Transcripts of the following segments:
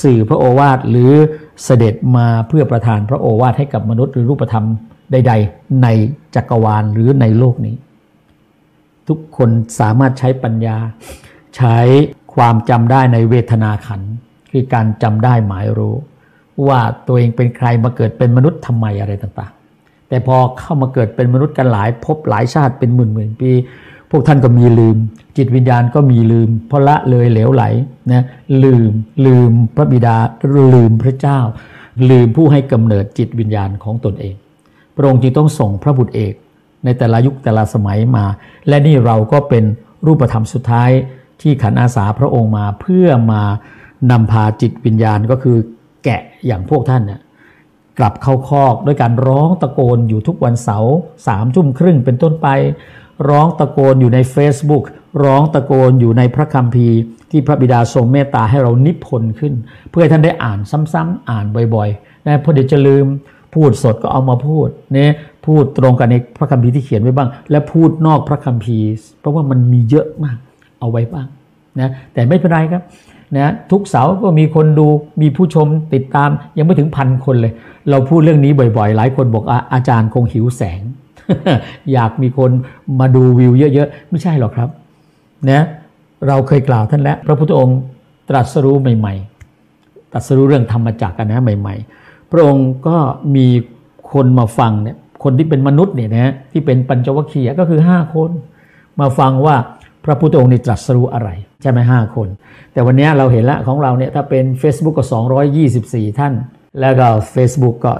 สื่อพระโอวาทหรือเสด็จมาเพื่อประทานพระโอวาทให้กับมนุษย์หรือรูปธรรมใดๆในจักรวาลหรือในโลกนี้ทุกคนสามารถใช้ปัญญาใช้ความจำได้ในเวทนาขันธ์คือการจำได้หมายรู้ว่าตัวเองเป็นใครมาเกิดเป็นมนุษย์ทำไมอะไรต่างๆแต่พอเข้ามาเกิดเป็นมนุษย์กันหลายภพหลายชาติเป็นหมื่นๆปีพวกท่านก็มีลืมจิตวิญญาณก็มีลืมเพราะละเลยเหลวไหลนะลืมพระบิดาลืมพระเจ้าลืมผู้ให้กำเนิดจิตวิญญาณของตนเองพระองค์จึงต้องส่งพระบุตรเอกในแต่ละยุคแต่ละสมัยมาและนี่เราก็เป็นรูปธรรมสุดท้ายที่ขันอาสาพระองค์มาเพื่อมานำพาจิตวิญญาณก็คือแกะอย่างพวกท่านเนี่ยกลับเข้าคอกด้วยการร้องตะโกนอยู่ทุกวันเสาร์21:30เป็นต้นไปร้องตะโกนอยู่ใน Facebook ร้องตะโกนอยู่ในพระคัมภีร์ที่พระบิดาทรงเมตตาให้เรานิพนธ์ขึ้นเพื่อให้ท่านได้อ่านซ้ำๆอ่านบ่อยๆนะเพราะเดี๋ยวจะลืมพูดสดก็เอามาพูดเนี่ยพูดตรงกันในพระคัมภีร์ที่เขียนไว้บ้างและพูดนอกพระคัมภีร์เพราะว่ามันมีเยอะมากเอาไว้บ้างนะแต่ไม่เป็นไรครับนะทุกเสาร์ก็มีคนดูมีผู้ชมติดตามยังไม่ถึง1,000 คนเลยเราพูดเรื่องนี้บ่อยๆหลายคนบอกอาจารย์คงหิวแสง อยากมีคนมาดูวิวเยอะๆไม่ใช่หรอกครับนะเราเคยกล่าวท่านแล้วพระพุทธองค์ตรัสรู้ใหม่ๆตรัสรู้เรื่องธรรมจักรกันนะใหม่ๆพระองค์ก็มีคนมาฟังเนี่ยคนที่เป็นมนุษย์เนี่ยนะที่เป็นปัญจวัคคีย์ก็คือ5 คนมาฟังว่าพระพุทธองค์นี่ตรัสรู้อะไรใช่ไหม5 คนแต่วันนี้เราเห็นแล้วของเราเนี่ยถ้าเป็น Facebook ก็224ท่านแล้วก็ Facebook ก็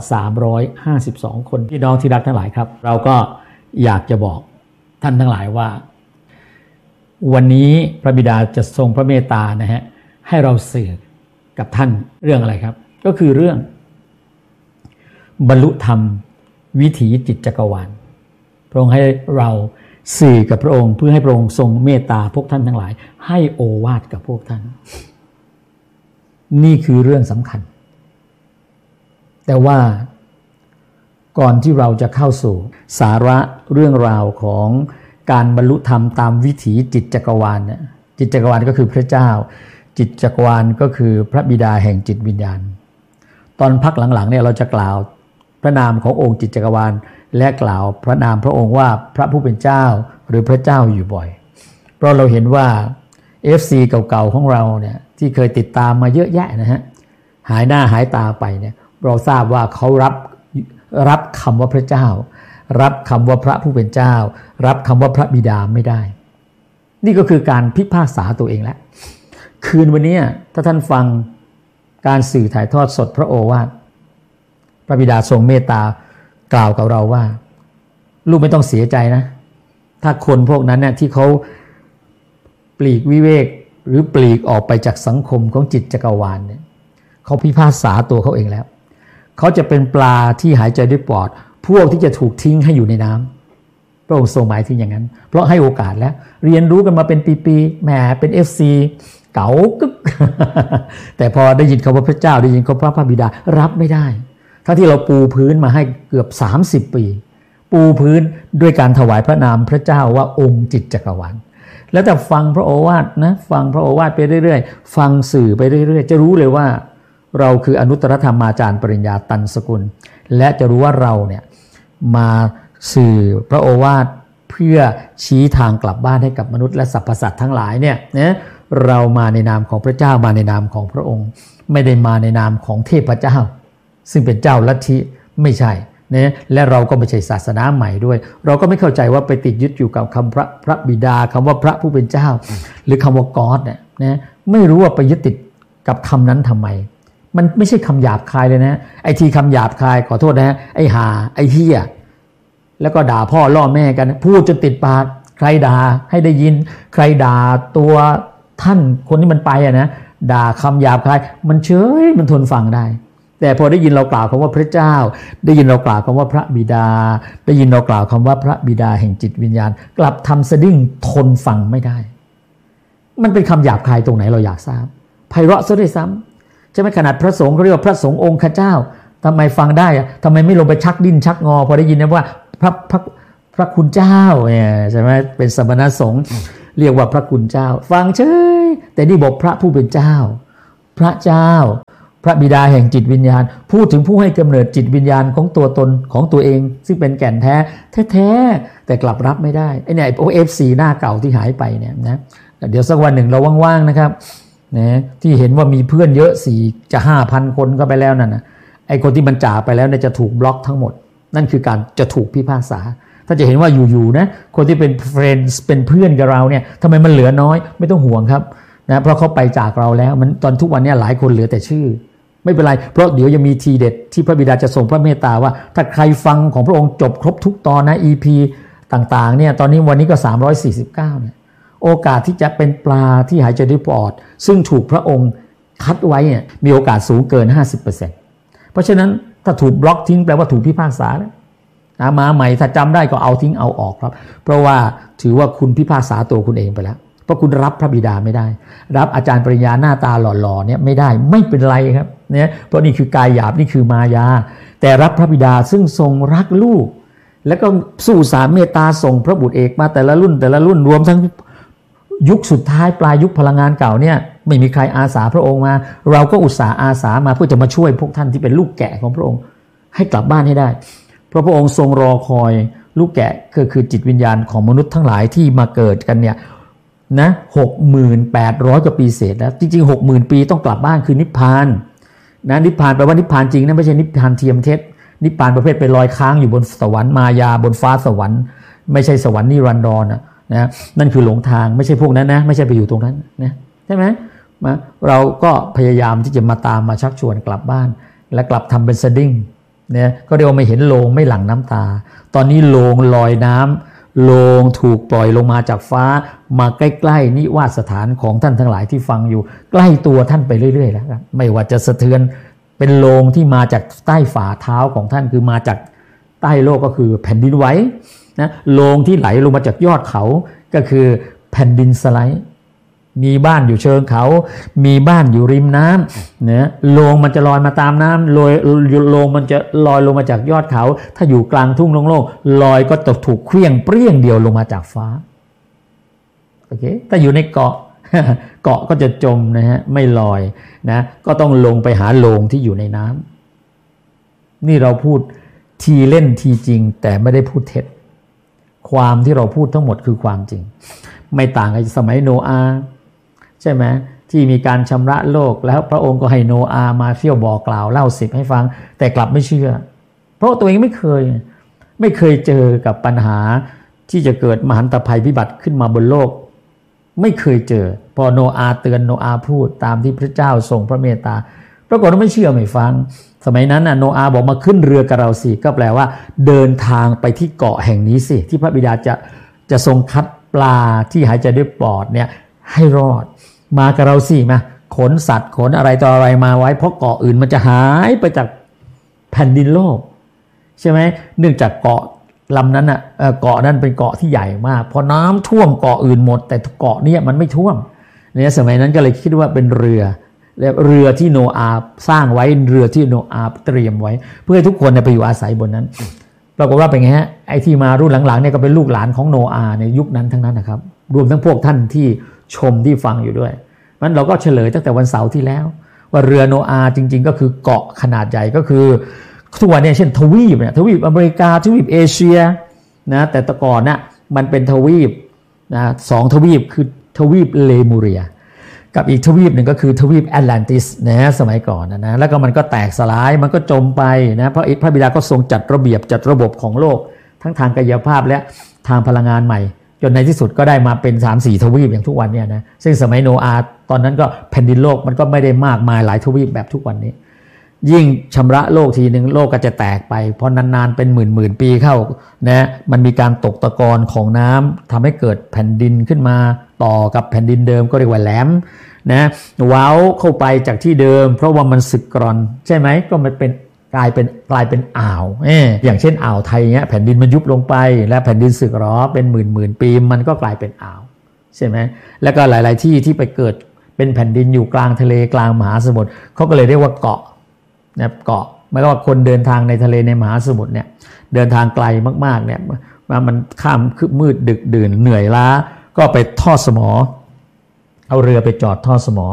352คนพี่น้องที่รักทั้งหลายครับเราก็อยากจะบอกท่านทั้งหลายว่าวันนี้พระบิดาจะทรงพระเมตตานะฮะให้เราสื่อกับท่านเรื่องอะไรครับก็คือเรื่องบรรลุธรรมวิถีจิตจักรวาลพระองค์ให้เราสื่อกับพระองค์เพื่อให้พระองค์ทรงเมตตาพวกท่านทั้งหลายให้โอวาทกับพวกท่านนี่คือเรื่องสำคัญแต่ว่าก่อนที่เราจะเข้าสู่สาระเรื่องราวของการบรรลุธรรมตามวิถีจิตจักรวาลเนี่ยจิตจักรวาลก็คือพระเจ้าจิตจักรวาลก็คือพระบิดาแห่งจิตวิญญาณตอนพักหลังๆเนี่ยเราจะกล่าวพระนามขององค์จิตจักรวาลและกล่าวพระนามพระองค์ว่าพระผู้เป็นเจ้าหรือพระเจ้าอยู่บ่อยเพราะเราเห็นว่า FC เก่าๆของเราเนี่ยที่เคยติดตามมาเยอะแยะนะฮะหายหน้าหายตาไปเนี่ยเราทราบว่าเขารับคำว่าพระเจ้ารับคำว่าพระผู้เป็นเจ้ารับคำว่าพระบิดาไม่ได้นี่ก็คือการพิพากษาตัวเองแล้วคืนวันนี้ถ้าท่านฟังการสื่อถ่ายทอดสดพระโอวาทพระบิดาทรงเมตตากล่าวกับเราว่าลูกไม่ต้องเสียใจนะถ้าคนพวกนั้นเนี่ยที่เขาปลีกวิเวกหรือปลีกออกไปจากสังคมของจิตจักรวาลเนี่ยเขาพิพากษาตัวเขาเองแล้วเขาจะเป็นปลาที่หายใจด้วยปอดพวกที่จะถูกทิ้งให้อยู่ในน้ำพระองค์ทรงหมายถึงอย่างนั้นเพราะให้โอกาสแล้วเรียนรู้กันมาเป็นปีๆแหมเป็น FC เก๋ากึก แต่พอได้ยินคำว่าพระเจ้าได้ยินคำว่าพระบิดารับไม่ได้ทั้งที่เราปูพื้นมาให้เกือบ30 ปีปูพื้นด้วยการถวายพระนามพระเจ้าว่าองค์จิตจักรวาลแล้วแต่ฟังพระโอวาทนะฟังพระโอวาทไปเรื่อยๆฟังสื่อไปเรื่อยๆจะรู้เลยว่าเราคืออนุตตรธรรมาจารย์ปริญญาตันสกุลและจะรู้ว่าเราเนี่ยมาสื่อพระโอวาทเพื่อชี้ทางกลับบ้านให้กับมนุษย์และสรรพสัตว์ทั้งหลายเนี่ยนะเรามาในนามของพระเจ้ามาในนามของพระองค์ไม่ได้มาในนามของเทพเจ้าซึ่งเป็นเจ้าลัทธิไม่ใช่นะและเราก็ไม่ใช่ศาสนาใหม่ด้วยเราก็ไม่เข้าใจว่าไปติดยึดอยู่กับคำพระบิดาคำว่าพระผู้เป็นเจ้าหรือคำว่ากอดเนี่ยนะไม่รู้ว่าไปยึดติดกับคำนั้นทำไมมันไม่ใช่คำหยาบคายเลยนะไอ้ที่คำหยาบคายขอโทษนะไอ้หาไอ้เหี้ยแล้วก็ด่าพ่อล่อแม่กันพูดจนติดปากใครด่าให้ได้ยินใครด่าตัวท่านคนที่มันไปนะด่าคำหยาบคายมันเฉยมันทนฟังได้แต่พอได้ยินเรากล่าวคำว่าพระเจ้าได้ยินเรากล่าวคำว่าพระบิดาได้ยินเรากล่าวคำว่าพระบิดาแห่งจิตวิญญาณกลับทำสะดิ้งทนฟังไม่ได้มันเป็นคำหยาบคายตรงไหนเราอยากทราบไพเราะซะด้วยซ้ำใช่ไหมขนาดพระสงฆ์เขาเรียกว่าพระสงฆ์องค์ข้าเจ้าทำไมฟังได้อะทำไมไม่ลงไปชักดิ้นชักงอพอได้ยินนะว่าพระคุณเจ้าใช่ไหมเป็นสมณสงฆ์เรียกว่าพระคุณเจ้าฟังเฉยแต่นี่บอกพระผู้เป็นเจ้าพระเจ้าพระบิดาแห่งจิตวิญญาณพูดถึงผู้ให้กำเนิดจิตวิญญาณของตัวตนของตัวเองซึ่งเป็นแก่นแท้แท้ๆแต่กลับรับไม่ได้ไอ้เนี่ยOFC หน้าเก่าที่หายไปเนี่ยนะเดี๋ยวสักวันหนึ่งเราว่างๆนะครับนะที่เห็นว่ามีเพื่อนเยอะ4จะ 5,000 คนก็ไปแล้วนั่นนะไอ้คนที่มันจากไปแล้วเนี่ยจะถูกบล็อกทั้งหมดนั่นคือการจะถูกพิพากษาถ้าจะเห็นว่าอยู่ๆนะคนที่เป็น friends เป็นเพื่อนกับเราเนี่ยทำไมมันเหลือน้อยไม่ต้องห่วงครับนะเพราะเขาไปจากเราแล้วมันตอนทุกวันนี้หลายคนเหลือแต่ชื่อไม่เป็นไรเพราะเดี๋ยวจะมีทีเด็ดที่พระบิดาจะทรงพระเมตตาว่าถ้าใครฟังของพระองค์จบครบทุกตอนนะ EP ต่างๆเนี่ยตอนนี้วันนี้ก็349เนี่ยโอกาสที่จะเป็นปลาที่หายใจด้วยปอดซึ่งถูกพระองค์คัดไว้เนี่ยมีโอกาสสูงเกิน 50% เพราะฉะนั้นถ้าถูกบล็อกทิ้งแปลว่าถูกพิพากษาแล้วมาใหม่ถ้าจำได้ก็เอาทิ้งเอาออกครับเพราะว่าถือว่าคุณพิพากษาตัวคุณเองไปแล้วเพราะคุณรับพระบิดาไม่ได้รับอาจารย์ปริญญาหน้าตาหล่อๆเนี่ยไม่ได้ไม่เป็นไรครับเนี่ยเพราะนี่คือกายหยาบนี่คือมายาแต่รับพระบิดาซึ่งทรงรักลูกแล้วก็สู้สารเมตตาส่งพระบุตรเอกมาแต่ละรุ่นรวมทั้งยุคสุดท้ายปลายยุคพลังงานเก่าเนี่ยไม่มีใครอาสาพระองค์มาเราก็อุตส่าห์อาสามาเพื่อจะมาช่วยพวกท่านที่เป็นลูกแกะของพระองค์ให้กลับบ้านให้ได้เพราะพระองค์ทรงรอคอยลูกแกะคือจิตวิญญาณของมนุษย์ทั้งหลายที่มาเกิดกันเนี่ยนะ 6,800 กว่าปีเศษแล้วจริงๆ 60,000 ปีต้องกลับบ้านคือนิพพานนะนิพพานแปลว่านิพพานจริงนะไม่ใช่นิพพานเทียมเท็จนิพพานประเภทไปลอยค้างอยู่บนสวรรค์มายาบนฟ้าสวรรค์ไม่ใช่สวรรค์นิรันดรนะนั่นคือหลงทางไม่ใช่พวกนั้นนะไม่ใช่ไปอยู่ตรงนั้นนะใช่ไหมเราก็พยายามที่จะมาตามมาชักชวนกลับบ้านและกลับทำเป็นสดิ้งเนี่ยก็เรียกว่าไม่เห็นโลงไม่หลั่งน้ำตาตอนนี้โลงลอยน้ำโลงถูกปล่อยลงมาจากฟ้ามาใกล้ๆนิวาสถานของท่านทั้งหลายที่ฟังอยู่ใกล้ตัวท่านไปเรื่อยๆแล้วครับไม่ว่าจะสะเทือนเป็นโลงที่มาจากใต้ฝ่าเท้าของท่านคือมาจากใต้โลกก็คือแผ่นดินไหวนะโลงที่ไหลลงมาจากยอดเขาก็คือแผ่นดินสไลด์มีบ้านอยู่เชิงเขามีบ้านอยู่ริมน้ำเนี่ยโลงมันจะลอยมาตามน้ำโลงมันจะลอยลงมาจากยอดเขาถ้าอยู่กลางทุ่งโล่งๆลอยก็ตกถูกเคลื่องเปรี้ยงเดียวลงมาจากฟ้าโอเคถ้าอยู่ในเกาะ เกาะก็จะจมนะฮะไม่ลอยนะก็ต้องลงไปหาโลงที่อยู่ในน้ำนี่เราพูดทีเล่นทีจริงแต่ไม่ได้พูดเท็จความที่เราพูดทั้งหมดคือความจริงไม่ต่างกับสมัยโนอาห์ใช่ไหมที่มีการชำระโลกแล้วพระองค์ก็ให้โนอาห์มาเที่ยวบอกกล่าวเล่า10ให้ฟังแต่กลับไม่เชื่อเพราะตัวเองไม่เคยเจอกับปัญหาที่จะเกิดมหันตภัยพิบัติขึ้นมาบนโลกไม่เคยเจอพอโนอาห์เตือนโนอาห์พูดตามที่พระเจ้าทรงพระเมตตาปรากฏว่าไม่เชื่อไม่ฟังสมัยนั้นโนอาห์บอกมาขึ้นเรือกับเราสิก็แปลว่าเดินทางไปที่เกาะแห่งนี้สิที่พระบิดาจะทรงคัดปลาที่หายใจด้วยปอดเนี่ยให้รอดมากับเราสิมาขนสัตว์ขนอะไรต่ออะไรมาไว้เพราะเกาะอื่นมันจะหายไปจากแผ่นดินโลกใช่ไหมเนื่องจากเกาะลำนั้นเกาะนั้นเป็นเกาะที่ใหญ่มากพอน้ำท่วมเกาะอื่นหมดแต่เกาะนี้มันไม่ท่วมเนี่ยสมัยนั้นก็เลยคิดว่าเป็นเรือที่โนอาห์สร้างไว้เรือที่โนอาห์เตรียมไว้เพื่อให้ทุกคนไปอยู่อาศัยบนนั้นปรากฏว่าเป็นไงฮะไอ้ที่มารุ่นหลังๆเนี่ยก็เป็นลูกหลานของโนอาห์ในยุคนั้นทั้งนั้นนะครับรวมทั้งพวกท่านที่ชมที่ฟังอยู่ด้วยมันเราก็เฉลยตั้งแต่วันเสาร์ที่แล้วว่าเรือโนอาห์จริงๆก็คือเกาะขนาดใหญ่ก็คือทุกวันนี้เช่นทวีปอเมริกาทวีปเอเชียนะแต่แต่ก่อนน่ะมันเป็นทวีปนะ2ทวีปคือทวีปเลมูเรียกับอีกทวีปหนึ่งก็คือทวีปแอตแลนติสนะสมัยก่อนนะแล้วก็มันก็แตกสลายมันก็จมไปนะเพราะพระบิดาก็ทรงจัดระเบียบจัดระบบของโลกทั้งทางกายภาพและทางพลังงานใหม่จนในที่สุดก็ได้มาเป็น 3-4 ทวีปอย่างทุกวันเนี่ยนะซึ่งสมัยโนอาห์ตอนนั้นก็แผ่นดินโลกมันก็ไม่ได้มากมายหลายทวีปแบบทุกวันนี้ยิ่งชำระโลกทีนึงโลกก็จะแตกไปพอนานๆเป็นหมื่นปีเข้านะมันมีการตกตะกอนของน้ำทำให้เกิดแผ่นดินขึ้นมาต่อกับแผ่นดินเดิมก็เรียกว่าแหลมนะว้าวเข้าไปจากที่เดิมเพราะว่ามันสึกกร่อนใช่ไหมก็มันเป็นกลายเป็นอ่าวอย่างเช่นอ่าวไทยเงี้ยแผ่นดินมันยุบลงไปและแผ่นดินสึกหรอเป็นหมื่นปีมันก็กลายเป็นอ่าวใช่ไหมแล้วก็หลายๆที่ที่ไปเกิดเป็นแผ่นดินอยู่กลางทะเลกลางมหาสมุทรเขาก็เลยเรียกว่าเกาะนะเกาะหมายความว่าคนเดินทางในทะเลในมหาสมุทรเนี่ยเดินทางไกลมากๆเนี่ยมันข้ามคือมืดดึกดื่นเหนื่อยล้าก็ไปทอดสมอเอาเรือไปจอดทอดสมอ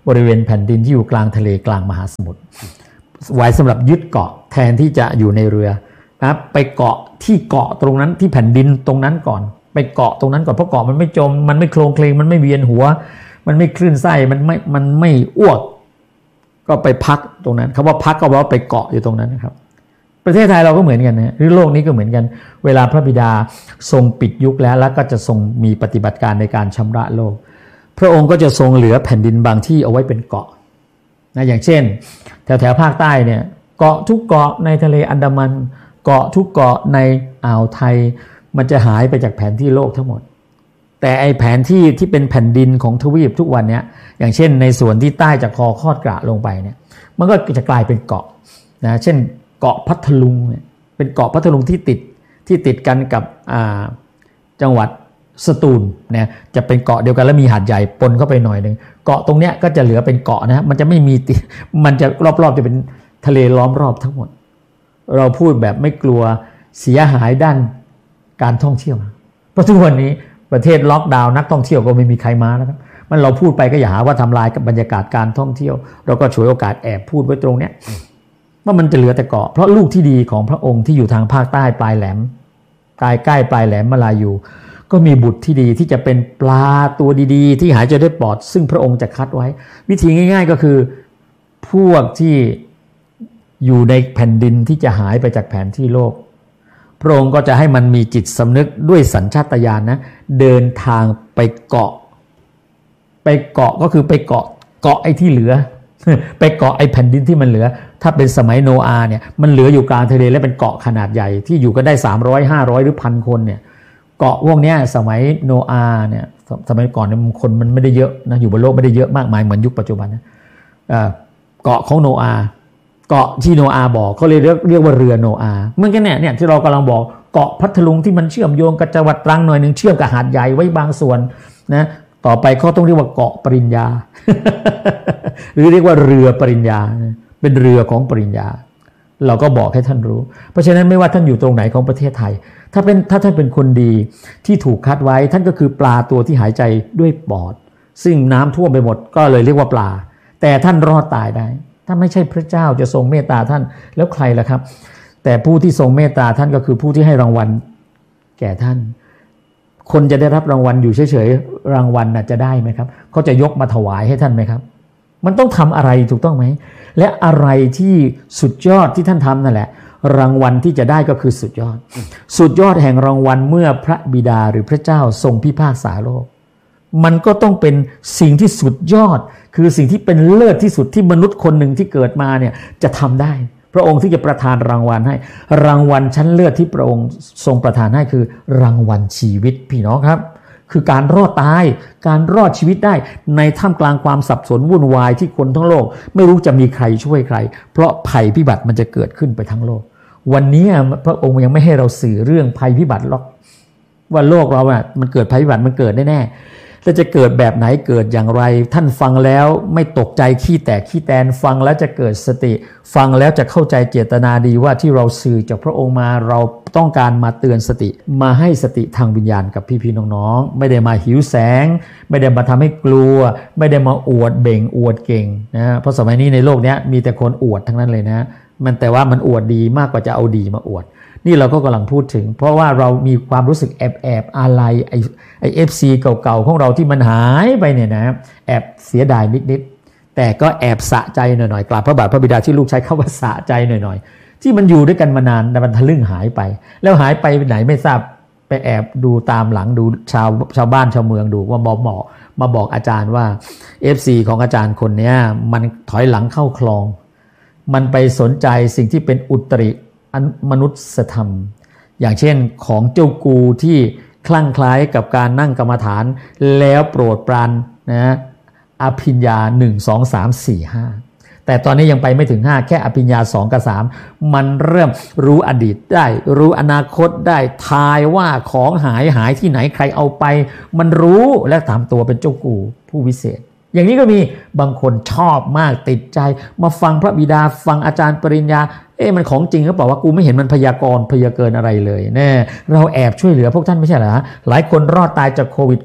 บริเวณแผ่นดินที่อยู่กลางทะเลกลางมหาสมุทรไว้สำหรับยึดเกาะแทนที่จะอยู่ในเรือนะไปเกาะที่เกาะตรงนั้นที่แผ่นดินตรงนั้นก่อนไปเกาะตรงนั้นก่อนเพราะเกาะมันไม่จมมันไม่โคลงเคลงมันไม่เวียนหัวมันไม่คลื่นไส้มันไม่อ้วกก็ไปพักตรงนั้นคำว่าพักก็แปลว่าไปเกาะอยู่ตรงนั้นนะครับประเทศไทยเราก็เหมือนกันนะหรือโลกนี้ก็เหมือนกันเวลาพระบิดาทรงปิดยุคแล้วก็จะทรงมีปฏิบัติการในการชำระโลกพระองค์ก็จะทรงเหลือแผ่นดินบางที่เอาไว้เป็นเกาะนะอย่างเช่นแถวภาคใต้เนี่ยเกาะทุกเกาะในทะเลอันดามันเกาะทุกเกาะในอ่าวไทยมันจะหายไปจากแผนที่โลกทั้งหมดแต่ไอแผนที่เป็นแผ่นดินของทวีปทุกวันเนี้ยอย่างเช่นในส่วนที่ใต้จากคอคอดกระลงไปเนี่ยมันก็จะกลายเป็นเกาะนะเช่นเกาะพัทลุงเนี่ยเป็นเกาะพัทลุงที่ติดกันกับจังหวัดสตูลเนี่ยจะเป็นเกาะเดียวกันแล้วมีหาดใหญ่ปนเข้าไปหน่อยนึงเกาะตรงเนี้ยก็จะเหลือเป็นเกาะนะมันจะไม่มีมันจะรอบๆจะเป็นทะเลล้อมรอบทั้งหมดเราพูดแบบไม่กลัวเสียหายด้านการท่องเที่ยวเพราะทุกวันนี้ประเทศล็อกดาวน์นักท่องเที่ยวก็ไม่มีใครมาแล้วครับมันเราพูดไปก็อย่าหาว่าทำลายกับบรรยากาศการท่องเที่ยวเราก็ฉวยโอกาสแอบพูดไว้ตรงเนี้ยว่ามันจะเหลือแต่เกาะเพราะลูกที่ดีของพระองค์ที่อยู่ทางภาคใต้ปลายแหลมใกล้ปลายแหลมมาลายูก็มีบุตรที่ดีที่จะเป็นปลาตัวดีๆที่หายใจได้ปลอดซึ่งพระองค์จะคัดไว้วิธีง่ายๆก็คือพวกที่อยู่ในแผ่นดินที่จะหายไปจากแผนที่โลกพระองค์ก็จะให้มันมีจิตสำนึกด้วยสัญชาตญาณนะเดินทางไปเกาะก็คือไปเกาะไอ้ที่เหลือ ไปเกาะไอ้แผ่นดินที่มันเหลือถ้าเป็นสมัยโนอาห์เนี่ยมันเหลืออยู่กลางทะเลและเป็นเกาะขนาดใหญ่ที่อยู่กันได้300 500หรือ 1,000 คนเนี่ยเกาะพวกนี้สมัยโนอาห์เนี่ยสมัยก่อนเนี่ยคนมันไม่ได้เยอะนะอยู่บนโลกไม่ได้เยอะมากมายเหมือนยุคปัจจุบันนะเกาะของโนอาห์เกาะที่โนอาห์บอกเขาเรียกว่าเรือโนอาห์เหมือนกันเนี่ยที่เรากำลังบอกเกาะพัทลุงที่มันเชื่อมโยงกับจังหวัดตรังหน่อยนึงเชื่อมกับหาดใหญ่ไว้บางส่วนนะต่อไปเขาต้องเรียกว่าเกาะปริญญา หรือเรียกว่าเรือปริญญาเป็นเรือของปริญญาเราก็บอกให้ท่านรู้เพราะฉะนั้นไม่ว่าท่านอยู่ตรงไหนของประเทศไทยถ้าท่านเป็นคนดีที่ถูกคัดไว้ท่านก็คือปลาตัวที่หายใจด้วยปอดซึ่งน้ำท่วมไปหมดก็เลยเรียกว่าปลาแต่ท่านรอดตายได้ถ้าไม่ใช่พระเจ้าจะทรงเมตตาท่านแล้วใครล่ะครับแต่ผู้ที่ทรงเมตตาท่านก็คือผู้ที่ให้รางวัลแก่ท่านคนจะได้รับรางวัลอยู่เฉยๆรางวัลน่ะจะได้ไหมครับเขาจะยกมาถวายให้ท่านไหมครับมันต้องทำอะไรถูกต้องไหมและอะไรที่สุดยอดที่ท่านทำนั่นแหละรางวัลที่จะได้ก็คือสุดยอดแห่งรางวัลเมื่อพระบิดาหรือพระเจ้าทรงพิพากษาโลกมันก็ต้องเป็นสิ่งที่สุดยอดคือสิ่งที่เป็นเลิศที่สุดที่มนุษย์คนหนึ่งที่เกิดมาเนี่ยจะทำได้พระองค์ที่จะประทานรางวัลให้รางวัลชั้นเลิศที่พระองค์ทรงประทานให้คือรางวัลชีวิตพี่น้องครับคือการรอดตายการรอดชีวิตได้ในท่ามกลางความสับสนวุ่นวายที่คนทั้งโลกไม่รู้จะมีใครช่วยใครเพราะภัยพิบัติมันจะเกิดขึ้นไปทั้งโลกวันนี้พระองค์ยังไม่ให้เราสื่อเรื่องภัยพิบัติหรอกว่าโลกเราอ่ะมันเกิดภัยพิบัติมันเกิดแน่ๆแล้วจะเกิดแบบไหนเกิดอย่างไรท่านฟังแล้วไม่ตกใจขี้แตกขี้แตนฟังแล้วจะเกิดสติฟังแล้วจะเข้าใจเจตนาดีว่าที่เราสื่อจากพระองค์มาเราต้องการมาเตือนสติมาให้สติทางวิญญาณกับพี่ๆน้องๆไม่ได้มาหิวแสงไม่ได้มาทำให้กลัวไม่ได้มาอวดเบ่งอวดเก่งนะเพราะสมัยนี้ในโลกนี้มีแต่คนอวดทั้งนั้นเลยนะมันแต่ว่ามันอวดดีมากกว่าจะเอาดีมาอวดนี่เราก็กำลังพูดถึงเพราะว่าเรามีความรู้สึกแอบอะไรไอ้ FC เก่าๆของเราที่มันหายไปเนี่ยนะแอบเสียดายนิดๆแต่ก็แอบสะใจหน่อยๆกราบพระบาทพระบิดาที่ลูกใช้คำว่าสะใจหน่อยๆที่มันอยู่ด้วยกันมานานแต่มันทะลึ่งหายไปแล้วหายไปไหนไม่ทราบไปแอบดูตามหลังดูชาวบ้านชาวเมืองดูว่ามาบอกอาจารย์ว่า FC ของอาจารย์คนนี้มันถอยหลังเข้าคลองมันไปสนใจสิ่งที่เป็นอุตริมนุษยธรรมอย่างเช่นของเจ้ากูที่คลั่งไคล้กับการนั่งกรรมฐานแล้วโปรดปรานนะอภิญญา1 2 3 4 5แต่ตอนนี้ยังไปไม่ถึง5แค่อภิญญา2กับ3มันเริ่มรู้อดีตได้รู้อนาคตได้ทายว่าของหายที่ไหนใครเอาไปมันรู้และตามตัวเป็นเจ้ากูผู้วิเศษอย่างนี้ก็มีบางคนชอบมากติดใจมาฟังพระบิดาฟังอาจารย์ปริญญามันของจริงหรือเปล่าว่ากูไม่เห็นมันพยากรณ์พยาเกินอะไรเลยแน่เราแอบช่วยเหลือพวกท่านไม่ใช่เหรอหลายคนรอดตายจากโควิดเพราะ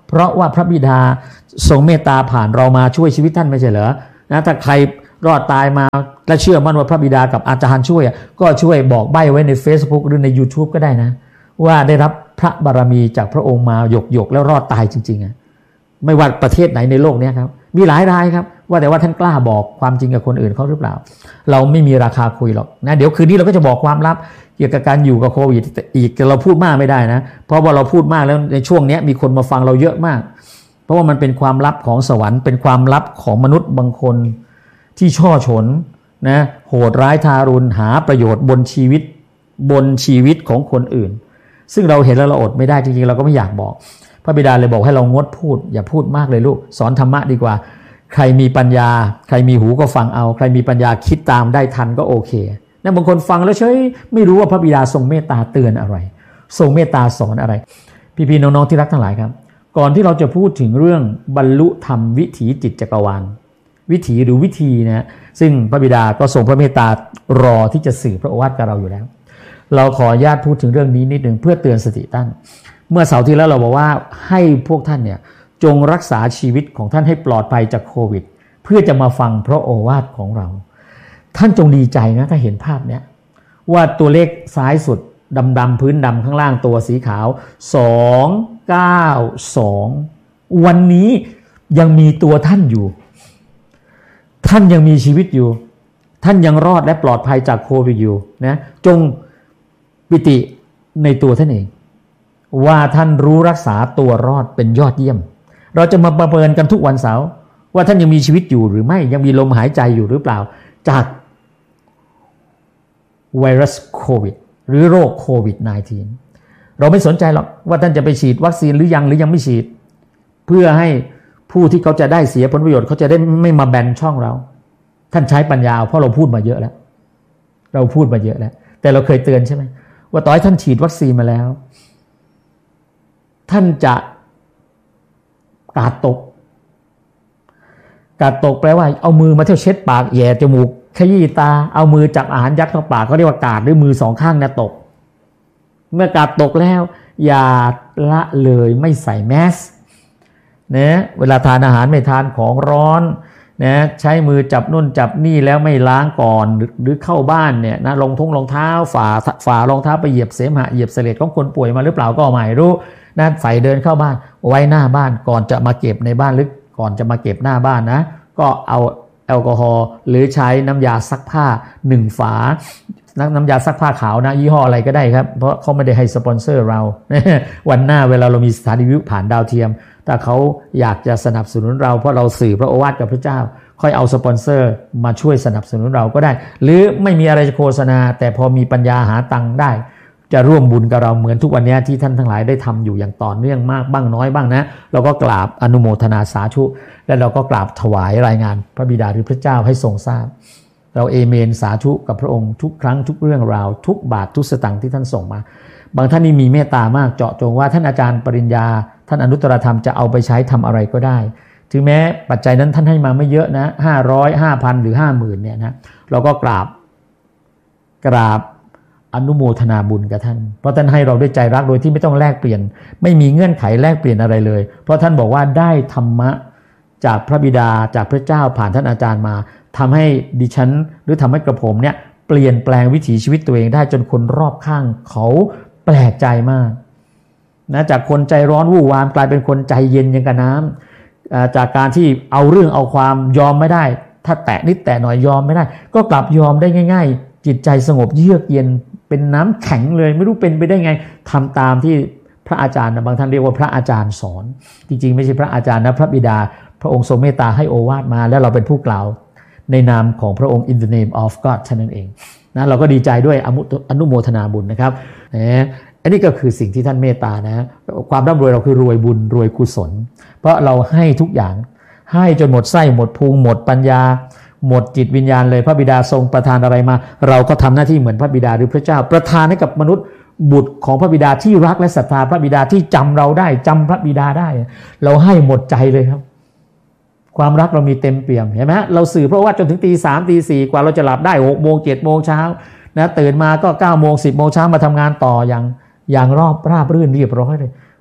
เพราะว่าพระบิดาทรงเมตตาผ่านเรามาช่วยชีวิตท่านไม่ใช่เหรอนะถ้าใครรอดตายมาและเชื่อมั่นว่าพระบิดากับอาจารย์ช่วยก็ช่วยบอกใบ้ไว้ใน Facebook หรือใน YouTube ก็ได้นะว่าได้รับพระบารมีจากพระองค์มาหยกแล้วรอดตายจริงๆไม่ว่าประเทศไหนในโลกนี้ครับมีหลายรายครับว่าแต่ว่าท่านกล้าบอกความจริงกับคนอื่นเขาหรือเปล่าเราไม่มีราคาคุยหรอกนะเดี๋ยวคืนนี้เราก็จะบอกความลับเกี่ยวกับการอยู่กับโควิดอีกเราพูดมากไม่ได้นะเพราะว่าเราพูดมากแล้วในช่วงนี้มีคนมาฟังเราเยอะมากเพราะว่ามันเป็นความลับของสวรรค์เป็นความลับของมนุษย์บางคนที่ช่อฉนนะโหดร้ายทารุณหาประโยชน์บนชีวิตของคนอื่นซึ่งเราเห็นแล้วเราอดไม่ได้จริงๆเราก็ไม่อยากบอกพระบิดาเลยบอกให้เรางดพูดอย่าพูดมากเลยลูกสอนธรรมะดีกว่าใครมีปัญญาใครมีหูก็ฟังเอาใครมีปัญญาคิดตามได้ทันก็โอเคนะบางคนฟังแล้วเฉยไม่รู้ว่าพระบิดาทรงเมตตาเตือนอะไรทรงเมตตาสอนอะไรพี่ๆน้องๆที่รักทั้งหลายครับก่อนที่เราจะพูดถึงเรื่องบรรลุธรรมวิถีจิตจักรวาลวิถีหรือวิธีนะซึ่งพระบิดาก็ทรงพระเมตตารอที่จะสื่อพระโอวาทกับเราอยู่แล้วเราขออนุญาตพูดถึงเรื่องนี้นิดหนึ่งเพื่อเตือนสติท่านเมื่อเสาร์ที่แล้วเราบอกว่าให้พวกท่านเนี่ยจงรักษาชีวิตของท่านให้ปลอดภัยจากโควิดเพื่อจะมาฟังพระโอวาทของเราท่านจงดีใจนะถ้าเห็นภาพเนี้ยว่าตัวเลขซ้ายสุดดำๆพื้นดำข้างล่างตัวสีขาว292วันนี้ยังมีตัวท่านอยู่ท่านยังมีชีวิตอยู่ท่านยังรอดและปลอดภัยจากโควิดอยู่นะจงปิติในตัวท่านเองว่าท่านรู้รักษาตัวรอดเป็นยอดเยี่ยมเราจะมาประเมินกันทุกวันเสาร์ว่าท่านยังมีชีวิตอยู่หรือไม่ยังมีลมหายใจอยู่หรือเปล่าจากไวรัสโควิดหรือโรคโควิด -19 เราไม่สนใจหรอกว่าท่านจะไปฉีดวัคซีนหรือยังไม่ฉีดเพื่อให้ผู้ที่เขาจะได้เสียผลประโยชน์เขาจะได้ไม่มาแบนช่องเราท่านใช้ปัญญาเพราะเราพูดมาเยอะแล้วแต่เราเคยเตือนใช่ไหมว่าต่อให้ท่านฉีดวัคซีนมาแล้วท่านจะกาดตกแปลว่าเอามือมาเที่ยวเช็ดปากแย่จมูกขยี้ตาเอามือจับอาหารยัดเข้าปากเขาเรียกว่ากาดด้วยมือสองข้างนะตกเมื่อกาดตกแล้วอย่าละเลยไม่ใส่แมสนะเวลาทานอาหารไม่ทานของร้อนนะใช้มือจับนู่นจับนี่แล้วไม่ล้างก่อนหรือเข้าบ้านเนี่ยนะรองเท้าฝ่ารองเท้าไปเหยียบเสมหะเหยียบเสลดของคนป่วยมาหรือเปล่าก็ไม่รู้นะใส่เดินเข้าบ้านไว้หน้าบ้านก่อนจะมาเก็บในบ้านหรือก่อนจะมาเก็บหน้าบ้านนะก็เอาแอลกอฮอล์หรือใช้น้ำยาซักผ้า1ฝาน้ำยาซักผ้าขาวนะยี่ห้ออะไรก็ได้ครับเพราะเขาไม่ได้ให้สปอนเซอร์เราวันหน้าเวลาเรามีสถานีวิทยุผ่านดาวเทียมถ้าเขาอยากจะสนับสนุนเราเพราะเราสื่อพระโอวาทกับพระเจ้าค่อยเอาสปอนเซอร์มาช่วยสนับสนุนเราก็ได้หรือไม่มีอะไรจะโฆษณาแต่พอมีปัญญาหาตังค์ได้จะร่วมบุญกับเราเหมือนทุกวันนี้ที่ท่านทั้งหลายได้ทำอยู่อย่างต่อเนื่องมากบ้างน้อยบ้างนะเราก็กราบอนุโมทนาสาธุและเราก็กราบถวายรายงานพระบิดาหรือพระเจ้าให้ทรงทราบเราเอเมนสาธุกับพระองค์ทุกครั้งทุกเรื่องราวทุกบาททุกสตางค์ที่ท่านส่งมาบางท่านนี่มีเมตตามากเจาะจงว่าท่านอาจารย์ปริญญาท่านอนุตตรธรรมจะเอาไปใช้ทำอะไรก็ได้ถึงแม้ปัจจัยนั้นท่านให้มาไม่เยอะนะ500 5,000 หรือ 50,000 เนี่ยนะเราก็กราบอนุโมทนาบุญกับท่านเพราะท่านให้เราด้วยใจรักโดยที่ไม่ต้องแลกเปลี่ยนไม่มีเงื่อนไขแลกเปลี่ยนอะไรเลยเพราะท่านบอกว่าได้ธรรมะจากพระบิดาจากพระเจ้าผ่านท่านอาจารย์มาทำให้ดิฉันหรือทำให้กระผมเนี่ยเปลี่ยนแปลงวิถีชีวิตตัวเองได้จนคนรอบข้างเขาแปลกใจมากนะจากคนใจร้อนวู่วามกลายเป็นคนใจเย็นอย่างกับน้ำจากการที่เอาเรื่องเอาความยอมไม่ได้ถ้าแตะนิดแตะหน่อยยอมไม่ได้ก็กลับยอมได้ง่ายๆจิตใจสงบเยือกเย็นเป็นน้ำแข็งเลยไม่รู้เป็นไปได้ไงทำตามที่พระอาจารย์บางท่านเรียกว่าพระอาจารย์สอนจริงๆไม่ใช่พระอาจารย์นะพระบิดาพระองค์ทรงเมตตาให้โอวาทมาแล้วเราเป็นผู้กล่าวในนามของพระองค์ in the name of God เท่านั้นเองนะเราก็ดีใจด้วยอนุโมทนาบุญนะครับอันนี้ก็คือสิ่งที่ท่านเมตตานะความร่ำรวยเราคือรวยบุญรวยกุศลเพราะเราให้ทุกอย่างให้จนหมดไส้หมดพุงหมดปัญญาหมดจิตวิญญาณเลยพระบิดาทรงประทานอะไรมาเราก็ทำหน้าที่เหมือนพระบิดาหรือพระเจ้าประทานให้กับมนุษย์บุตรของพระบิดาที่รักและศรัทธาพระบิดาที่จำเราได้จำพระบิดาได้เราให้หมดใจเลยครับความรักเรามีเต็มเปี่ยมเห็นไหมเราสื่อเพราะว่าจนถึงตี3ตี4กว่าเราจะหลับได้6โมง7โมงเช้านะตื่นมาก็9โมง10โมงเช้ามาทำงานต่ออย่างราบรื่นเรียบร้อยเลย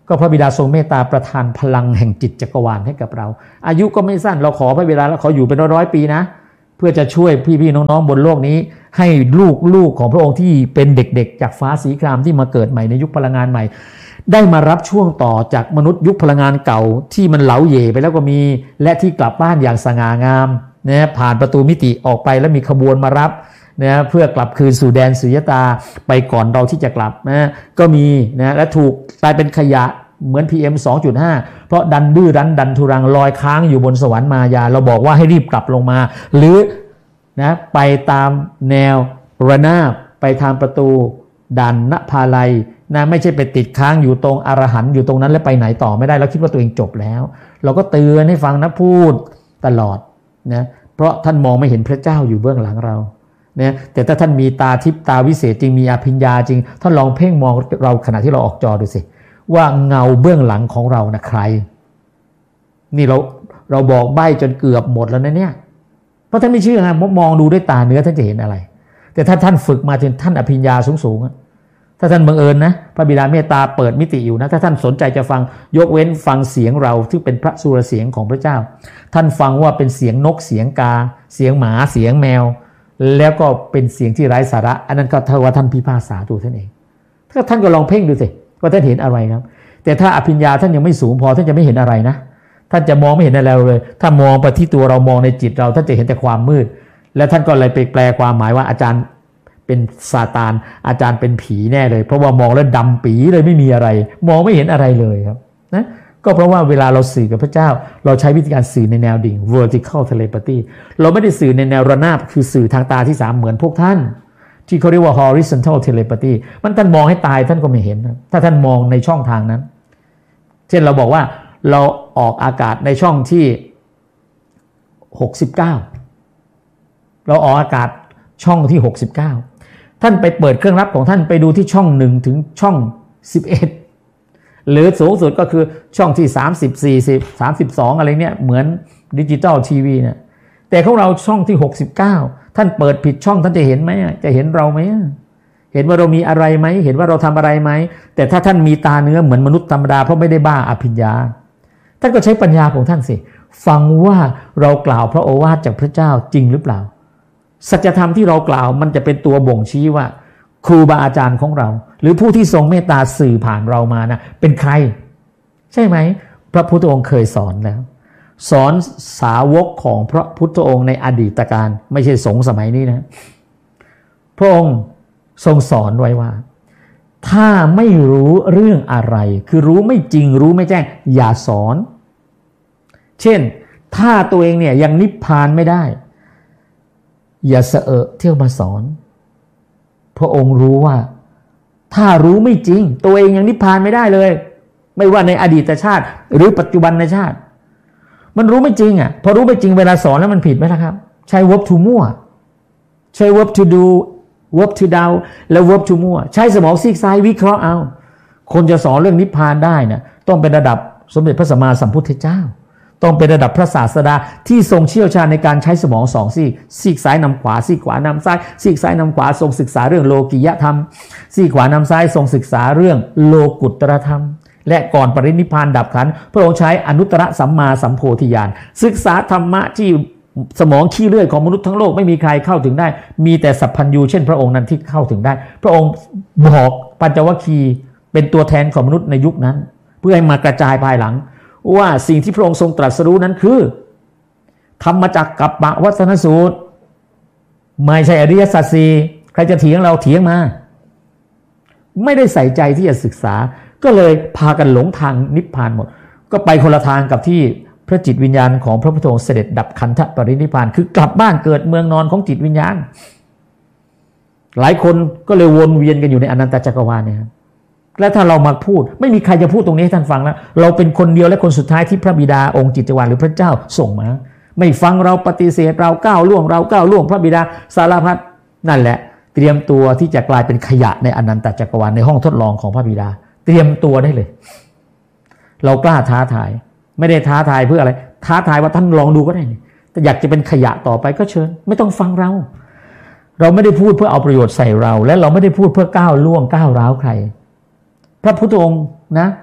ก็พระบิดาทรงเมตตาประทานพลังแห่งจิตจักรวาลให้กับเราอายุก็ไม่สั้นเราขอพระบิดาแล้วขออยู่เป็นร้อยปีนะเพื่อจะช่วยพี่ๆน้องๆบนโลกนี้ให้ลูกของพระองค์ที่เป็นเด็กๆจากฟ้าสีครามที่มาเกิดใหม่ในยุคพลังงานใหม่ได้มารับช่วงต่อจากมนุษย์ยุคพลังงานเก่าที่มันเหลาเหย่ไปแล้วก็มีและที่กลับบ้านอย่างสง่างามนะผ่านประตูมิติออกไปแล้วมีขบวนมารับนะเพื่อกลับคืนสู่แดนสุญญตาไปก่อนเราที่จะกลับนะก็มีนะและถูกกลายเป็นขยะเหมือน PM 2.5 เพราะดันดื้อรั้นดันทุรังลอยค้างอยู่บนสวรรค์มายาเราบอกว่าให้รีบกลับลงมาหรือนะไปตามแนวระนาบไปทางประตูดันนภาลัยนะไม่ใช่ไปติดค้างอยู่ตรงอรหันต์อยู่ตรงนั้นแล้วไปไหนต่อไม่ได้แล้วคิดว่าตัวเองจบแล้วเราก็เตือนให้ฟังนะพูดตลอดนะเพราะท่านมองไม่เห็นพระเจ้าอยู่เบื้องหลังเราเนี่ยแต่ถ้าท่านมีตาทิพย์ตาวิเศษจริงมีอภิญญาจริงท่านลองเพ่งมองเราขณะที่เราออกจอดูสิว่าเงาเบื้องหลังของเรานะใครนี่เราบอกใบ้จนเกือบหมดแล้วนะเนี่ยเพราะท่านไม่เชื่อไงมองดูด้วยตาเนื้อท่านจะเห็นอะไรแต่ถ้าท่านฝึกมาจนท่านอภิญญาสูงถ้าท่านบังเอิญนะพระบิดาเมตตาเปิดมิติอยู่นะถ้าท่านสนใจจะฟังยกเว้นฟังเสียงเราที่เป็นพระสุรเสียงของพระเจ้าท่านฟังว่าเป็นเสียงนกเสียงกาเสียงหมาเสียงแมวแล้วก็เป็นเสียงที่ไร้สาระอันนั้นก็เท่าว่าท่านพิพากษาตัวท่านเองถ้าท่านก็ลองเพ่งดูสิว่าท่านเห็นอะไรครับแต่ถ้าอภิญญาท่านยังไม่สูงพอท่านจะไม่เห็นอะไรนะท่านจะมองไม่เห็นอะไรเลยถ้ามองไปที่ตัวเรามองในจิตเราท่านจะเห็นแต่ความมืดและท่านก็เลยไปแปลความหมายว่าอาจารย์เป็นซาตานอาจารย์เป็นผีแน่เลยเพราะว่ามองแล้วดำปีเลยไม่มีอะไรมองไม่เห็นอะไรเลยครับนะก็เพราะว่าเวลาเราสื่อกับพระเจ้าเราใช้วิธีการสื่อในแนวดิ่ง vertical telepathy เราไม่ได้สื่อในแนวระนาบคือสื่อทางตาที่3เหมือนพวกท่านที่เขาเรียกว่า horizontal telepathy มันท่านมองให้ตายท่านก็ไม่เห็นนะถ้าท่านมองในช่องทางนั้นเช่นเราบอกว่าเราออกอากาศในช่องที่69เราออกอากาศช่องที่69ท่านไปเปิดเครื่องรับของท่านไปดูที่ช่อง1ถึงช่อง11หรือสูงสุดก็คือช่องที่30 40 32อะไรเนี่ยเหมือนดิจิตอลทีวีเนี่ยแต่ของเราช่องที่69ท่านเปิดผิดช่องท่านจะเห็นไหมจะเห็นเราไหมเห็นว่าเรามีอะไรไหมเห็นว่าเราทำอะไรไหมแต่ถ้าท่านมีตาเนื้อเหมือนมนุษย์ธรรมดาเพราะไม่ได้บ้าอภิญญาท่านก็ใช้ปัญญาของท่านสิฟังว่าเรากล่าวพระโอวาทจากพระเจ้าจริงหรือเปล่าสัจธรรมที่เรากล่าวมันจะเป็นตัวบ่งชี้ว่าครูบาอาจารย์ของเราหรือผู้ที่ทรงเมตตาสื่อผ่านเรามานะเป็นใครใช่ไหมพระพุทธองค์เคยสอนแล้วสอนสาวกของพระพุทธองค์ในอดีตการไม่ใช่สงฆ์สมัยนี้นะพระองค์ทรงสอนไว้ว่าถ้าไม่รู้เรื่องอะไรคือรู้ไม่จริงรู้ไม่แจ้งอย่าสอนเช่นถ้าตัวเองเนี่ยยังนิพพานไม่ได้อย่าเสอะเที่ยวมาสอนพระองค์รู้ว่าถ้ารู้ไม่จริงตัวเองยังนิพพานไม่ได้เลยไม่ว่าในอดีตชาติหรือปัจจุบันในชาติมันรู้ไม่จริงพอรู้ไม่จริงเวลาสอนแล้วมันผิดไหมล่ะครับใช้ verb to มั่วใช้ verb to do verb to down แล้ว verb to มั่วใช้สมองซีกซ้ายวิเคราะห์เอาคนจะสอนเรื่องนิพพานได้นะต้องเป็นระดับสมเด็จพระสัมมาสัมพุทธเจ้าต้องเป็นระดับพระศาสดาที่ทรงเชี่ยวชาญในการใช้สมอง2ซีกซ้ายนำขวาซีกขวานำซ้ายซีกซ้ายนำขวาทรงศึกษาเรื่องโลกิยธรรมซีกขวานำซ้ายทรงศึกษาเรื่องโลกุตตรธรรมและก่อนปรินิพพานดับขันธ์พระองค์ใช้อนุตตรสัมมาสัมโพธิญาณศึกษาธรรมะที่สมองขี้เลื่อยของมนุษย์ทั้งโลกไม่มีใครเข้าถึงได้มีแต่สัพพัญญูเช่นพระองค์นั้นที่เข้าถึงได้พระองค์บอกปัญจวัคคีย์เป็นตัวแทนของมนุษย์ในยุคนั้นเพื่อให้มากระจายภายหลังว่าสิ่งที่พระองค์ทรงตรัสรู้นั้นคือธรรมจักรกัปปวัฏนสูตรไม่ใช่อริยสัจสี่ใครจะเถียงเราเถียงมาไม่ได้ใส่ใจที่จะศึกษาก็เลยพากันหลงทางนิพพานหมดก็ไปคนละทางกับที่พระจิตวิญญาณของพระพุทธองค์เสด็จดับขันธปรินิพพานคือกลับบ้านเกิดเมืองนอนของจิตวิญญาณหลายคนก็เลยวนเวียนกันอยู่ในอนันตจักรวาลเนี่ยและถ้าเรามาพูดไม่มีใครจะพูดตรงนี้ให้ท่านฟังแล้วเราเป็นคนเดียวและคนสุดท้ายที่พระบิดาองค์จิตวาลหรือพระเจ้าส่งมาไม่ฟังเราปฏิเสธเราก้าวล่วงพระบิดาสารพัดนั่นแหละเตรียมตัวที่จะกลายเป็นขยะในอนันตจักรวาลในห้องทดลองของพระบิดาเตรียมตัวได้เลยเรากล้าท้าทายไม่ได้ท้าทายเพื่ออะไรท้าทายว่าท่านลองดูก็ได้แต่อยากจะเป็นขยะต่อไปก็เชิญไม่ต้องฟังเราไม่ได้พูดเพื่อเอาประโยชน์ใส่เราและเราไม่ได้พูดเพื่อก้าวล่วงก้าวร้าวใครพระพุทธองค์นะ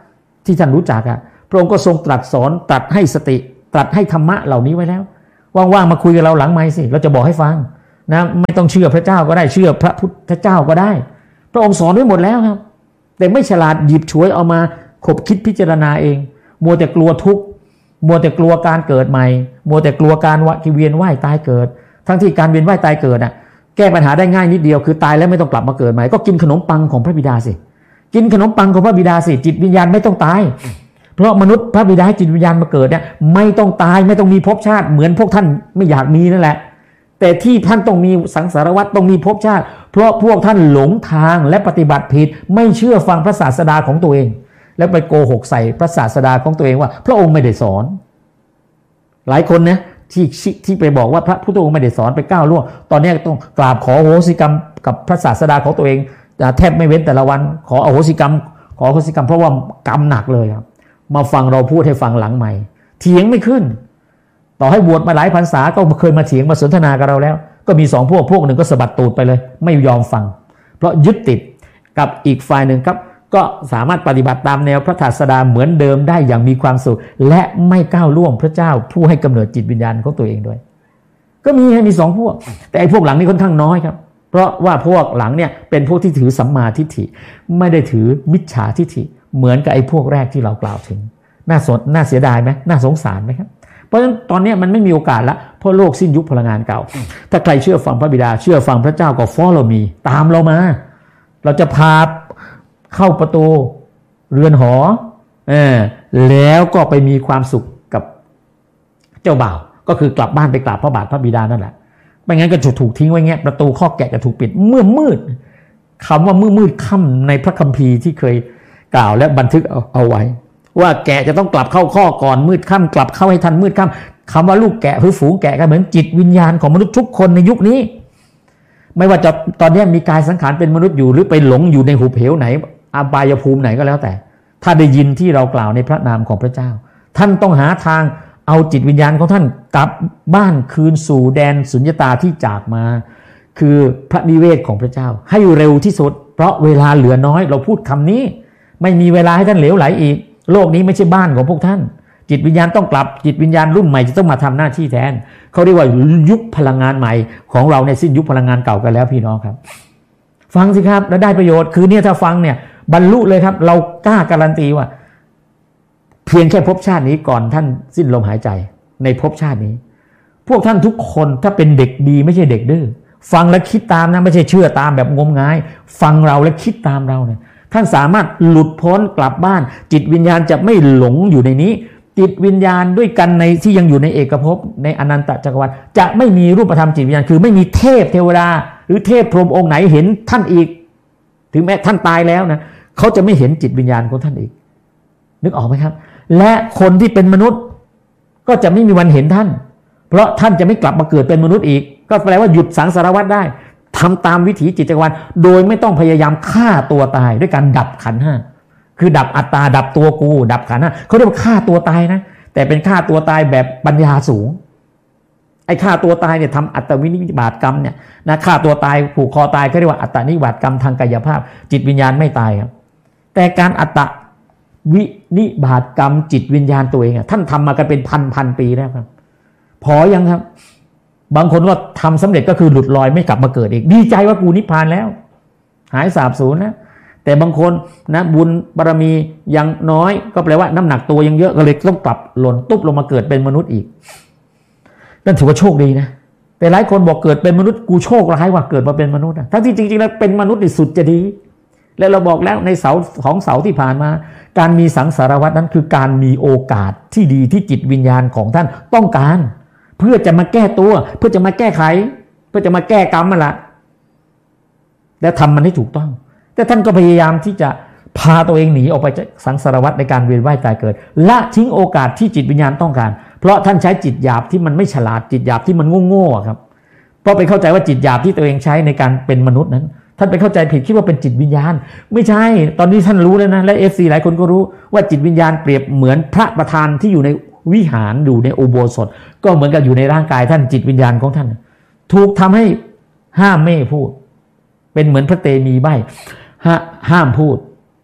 ที่ท่านรู้จักพระองค์ก็ทรงตรัสสอนตรัสให้สติตรัสให้ธรรมะเหล่านี้ไว้แล้วว่างๆมาคุยกับเราหลังไมค์สิเราจะบอกให้ฟังนะไม่ต้องเชื่อพระเจ้าก็ได้เชื่อพระพุทธเจ้าก็ได้พระองค์สอนไว้หมดแล้วครับแต่ไม่ฉลาดหยิบฉวยเอามาขบคิดพิจารณาเองมัวแต่กลัวทุกข์มัวแต่กลัวการเกิดใหม่มัวแต่กลัวการเวียนว่ายตายเกิดทั้งที่การเวียนว่ายตายเกิดแก้ปัญหาได้ง่ายนิดเดียวคือตายแล้วไม่ต้องกลับมาเกิดใหม่ก็กินขนมปังของพระบิดาสิกินขนมปังของพระบิดาสิจิตวิญญาณไม่ต้องตายเพราะมนุษย์พระบิดาให้จิตวิญญาณมาเกิดเนี่ยไม่ต้องตายไม่ต้องมีภพชาติเหมือนพวกท่านไม่อยากมีนั่นแหละแต่ที่ท่านต้องมีสังสารวัฏต้องมีภพชาติเพราะพวกท่านหลงทางและปฏิบัติผิดไม่เชื่อฟังพระศาสดาของตัวเองแล้วไปโกหกใส่พระศาสดาของตัวเองว่าพระองค์ไม่ได้สอนหลายคนนะที่ไปบอกว่าพระพุทธองค์ไม่ได้สอนไปก้าวล่วงตอนนี้ต้องกราบขออโหสิกรรมกับพระศาสดาของตัวเองแทบไม่เว้นแต่ละวันขออโหสิกรรมเพราะว่ากรรมหนักเลยครับมาฟังเราพูดให้ฟังหลังใหม่เถียงไม่ขึ้นต่อให้บวชมาหลายพรรษาก็เคยมาเถียงมาสนทนากับเราแล้วก็มี2พวกหนึ่งก็สะบัดตูดไปเลยไม่ยอมฟังเพราะยึดติดกับอีกฝ่ายหนึ่งครับก็สามารถปฏิบัติตามแนวพระศาสดาเหมือนเดิมได้อย่างมีความสุขและไม่ก้าวล่วงพระเจ้าผู้ให้กำเนิดจิตวิญญาณของตัวเองด้วยก็มี2พวกแต่ไอ้พวกหลังนี่ค่อนข้างน้อยครับเพราะว่าพวกหลังเนี่ยเป็นพวกที่ถือสัมมาทิฏฐิไม่ได้ถือมิจฉาทิฏฐิเหมือนกับไอ้พวกแรกที่เรากล่าวถึงน่าเสียดายไหมน่าสงสารไหมครับเพราะฉะนั้นตอนนี้มันไม่มีโอกาสละเพราะโลกสิ้นยุคพลังงานเก่าถ้าใครเชื่อฟังพระบิดาเชื่อฟังพระเจ้าก็ follow me ตามเรามาเราจะพาเข้าประตูเรือนหอแล้วก็ไปมีความสุขกับเจ้าบ่าวก็คือกลับบ้านไปกราบพระบาทพระบิดานั่นแหละไม่งั้นก็จะถูกทิ้งไว้เงี้ยประตูข้อแกะจะถูกปิดเมื่อมืดคำว่ามืดค่ำในพระคัมภีร์ที่เคยกล่าวและบันทึกเอาไว้ว่าแกะจะต้องกลับเข้าข้อก่อนมืดค่ำกลับเข้าให้ทันมืดค่ำคำว่าลูกแกะหรือฝูงแกะก็เหมือนจิตวิญญาณของมนุษย์ทุกคนในยุคนี้ไม่ว่าจะตอนนี้มีกายสังขารเป็นมนุษย์อยู่หรือไปหลงอยู่ในหุบเหวไหนอบายภูมิไหนก็แล้วแต่ถ้าได้ยินที่เรากล่าวในพระนามของพระเจ้าท่านต้องหาทางเอาจิตวิญญาณของท่านกลับบ้านคืนสู่แดนสุญญตาที่จากมาคือพระนิเวศของพระเจ้าให้เร็วที่สุดเพราะเวลาเหลือน้อยเราพูดคำนี้ไม่มีเวลาให้ท่านเหลวไหลอีกโลกนี้ไม่ใช่บ้านของพวกท่านจิตวิญญาณต้องกลับจิตวิญญาณรุ่นใหม่จะต้องมาทำหน้าที่แทนเขาเรียกว่ายุคพลังงานใหม่ของเราในสิ้นยุคพลังงานเก่ากันแล้วพี่น้องครับฟังสิครับแล้วได้ประโยชน์คือเนี่ยถ้าฟังเนี่ยบรรลุเลยครับเรากล้าการันตีว่าเพียงแค่ภพชาตินี้ก่อนท่านสิ้นลมหายใจในภพชาตินี้พวกท่านทุกคนถ้าเป็นเด็กดีไม่ใช่เด็กดื้อฟังและคิดตามนะไม่ใช่เชื่อตามแบบงมงายฟังเราและคิดตามเราเนี่ยท่านสามารถหลุดพ้นกลับบ้านจิตวิญญาณจะไม่หลงอยู่ในนี้จิตวิญญาณด้วยกันในที่ยังอยู่ในเอกภพในอนันตจักรวาลจะไม่มีรูปธรรมจิตวิญญาณคือไม่มีเทพเทวดาหรือเทพพรหมองค์ไหนเห็นท่านอีกถึงแม้ท่านตายแล้วนะเขาจะไม่เห็นจิตวิญญาณของท่านอีกนึกออกไหมครับและคนที่เป็นมนุษย์ก็จะไม่มีวันเห็นท่านเพราะท่านจะไม่กลับมาเกิดเป็นมนุษย์อีกก็แปลว่าหยุดสังสารวัฏได้ทำตามวิถีจิตจักรวาลโดยไม่ต้องพยายามฆ่าตัวตายด้วยการดับขันธ์ห้าคือดับอัตตาดับตัวกูดับขันธ์ห้าเขาเรียกว่าฆ่าตัวตายนะแต่เป็นฆ่าตัวตายแบบปัญญาสูงไอ้ฆ่าตัวตายเนี่ยทำอัตวินิบาตกรรมเนี่ยนะฆ่าตัวตายผูกคอตายเขาเรียกว่าอัตนิบาตกรรมทางกายภาพจิตวิญญาณไม่ตายครับแต่การอัตวินิบาตกรรมจิตวิญญาณตัวเองท่านทำมากันเป็นพันปีแล้วครับพอยังครับบางคนก็ทำสำเร็จก็คือหลุดลอยไม่กลับมาเกิดอีกดีใจว่ากูนิพพานแล้วหายสาบสูญนะแต่บางคนนะบุญบารมียังน้อยก็แปลว่าน้ำหนักตัวยังเยอะก็เลยต้องกลับหล่นตุ๊บลงมาเกิดเป็นมนุษย์อีกนั่นถือว่าโชคดีนะแต่หลายคนบอกเกิดเป็นมนุษย์กูโชคร้ายว่าเกิดมาเป็นมนุษย์ทั้งที่จริงๆแล้วเป็นมนุษย์ที่สุดจะดีและเราบอกแล้วในเสาที่ผ่านมาการมีสังสารวัฏนั้นคือการมีโอกาสที่ดีที่จิตวิญญาณของท่านต้องการเพื่อจะมาแก้ตัวเพื่อจะมาแก้ไขเพื่อจะมาแก้กรรมมันละและทำมันให้ถูกต้องแต่ท่านก็พยายามที่จะพาตัวเองหนีออกไปจากสังสารวัฏในการเวียนว่ายตายเกิดละทิ้งโอกาสที่จิตวิญญาณต้องการเพราะท่านใช้จิตหยาบที่มันไม่ฉลาดจิตหยาบที่มันโง่ๆครับเพราะไปเข้าใจว่าจิตหยาบที่ตัวเองใช้ในการเป็นมนุษย์นั้นท่านไปเข้าใจผิดคิดว่าเป็นจิตวิญญาณไม่ใช่ตอนนี้ท่านรู้แล้วนะและ FC หลายคนก็รู้ว่าจิตวิญญาณเปรียบเหมือนพระประธานที่อยู่ในวิหารอยู่ในอุโบสถก็เหมือนกับอยู่ในร่างกายท่านจิตวิญญาณของท่านถูกทำให้ห้ามไม่พูดเป็นเหมือนพระเตมีใบ้ห้ามพูด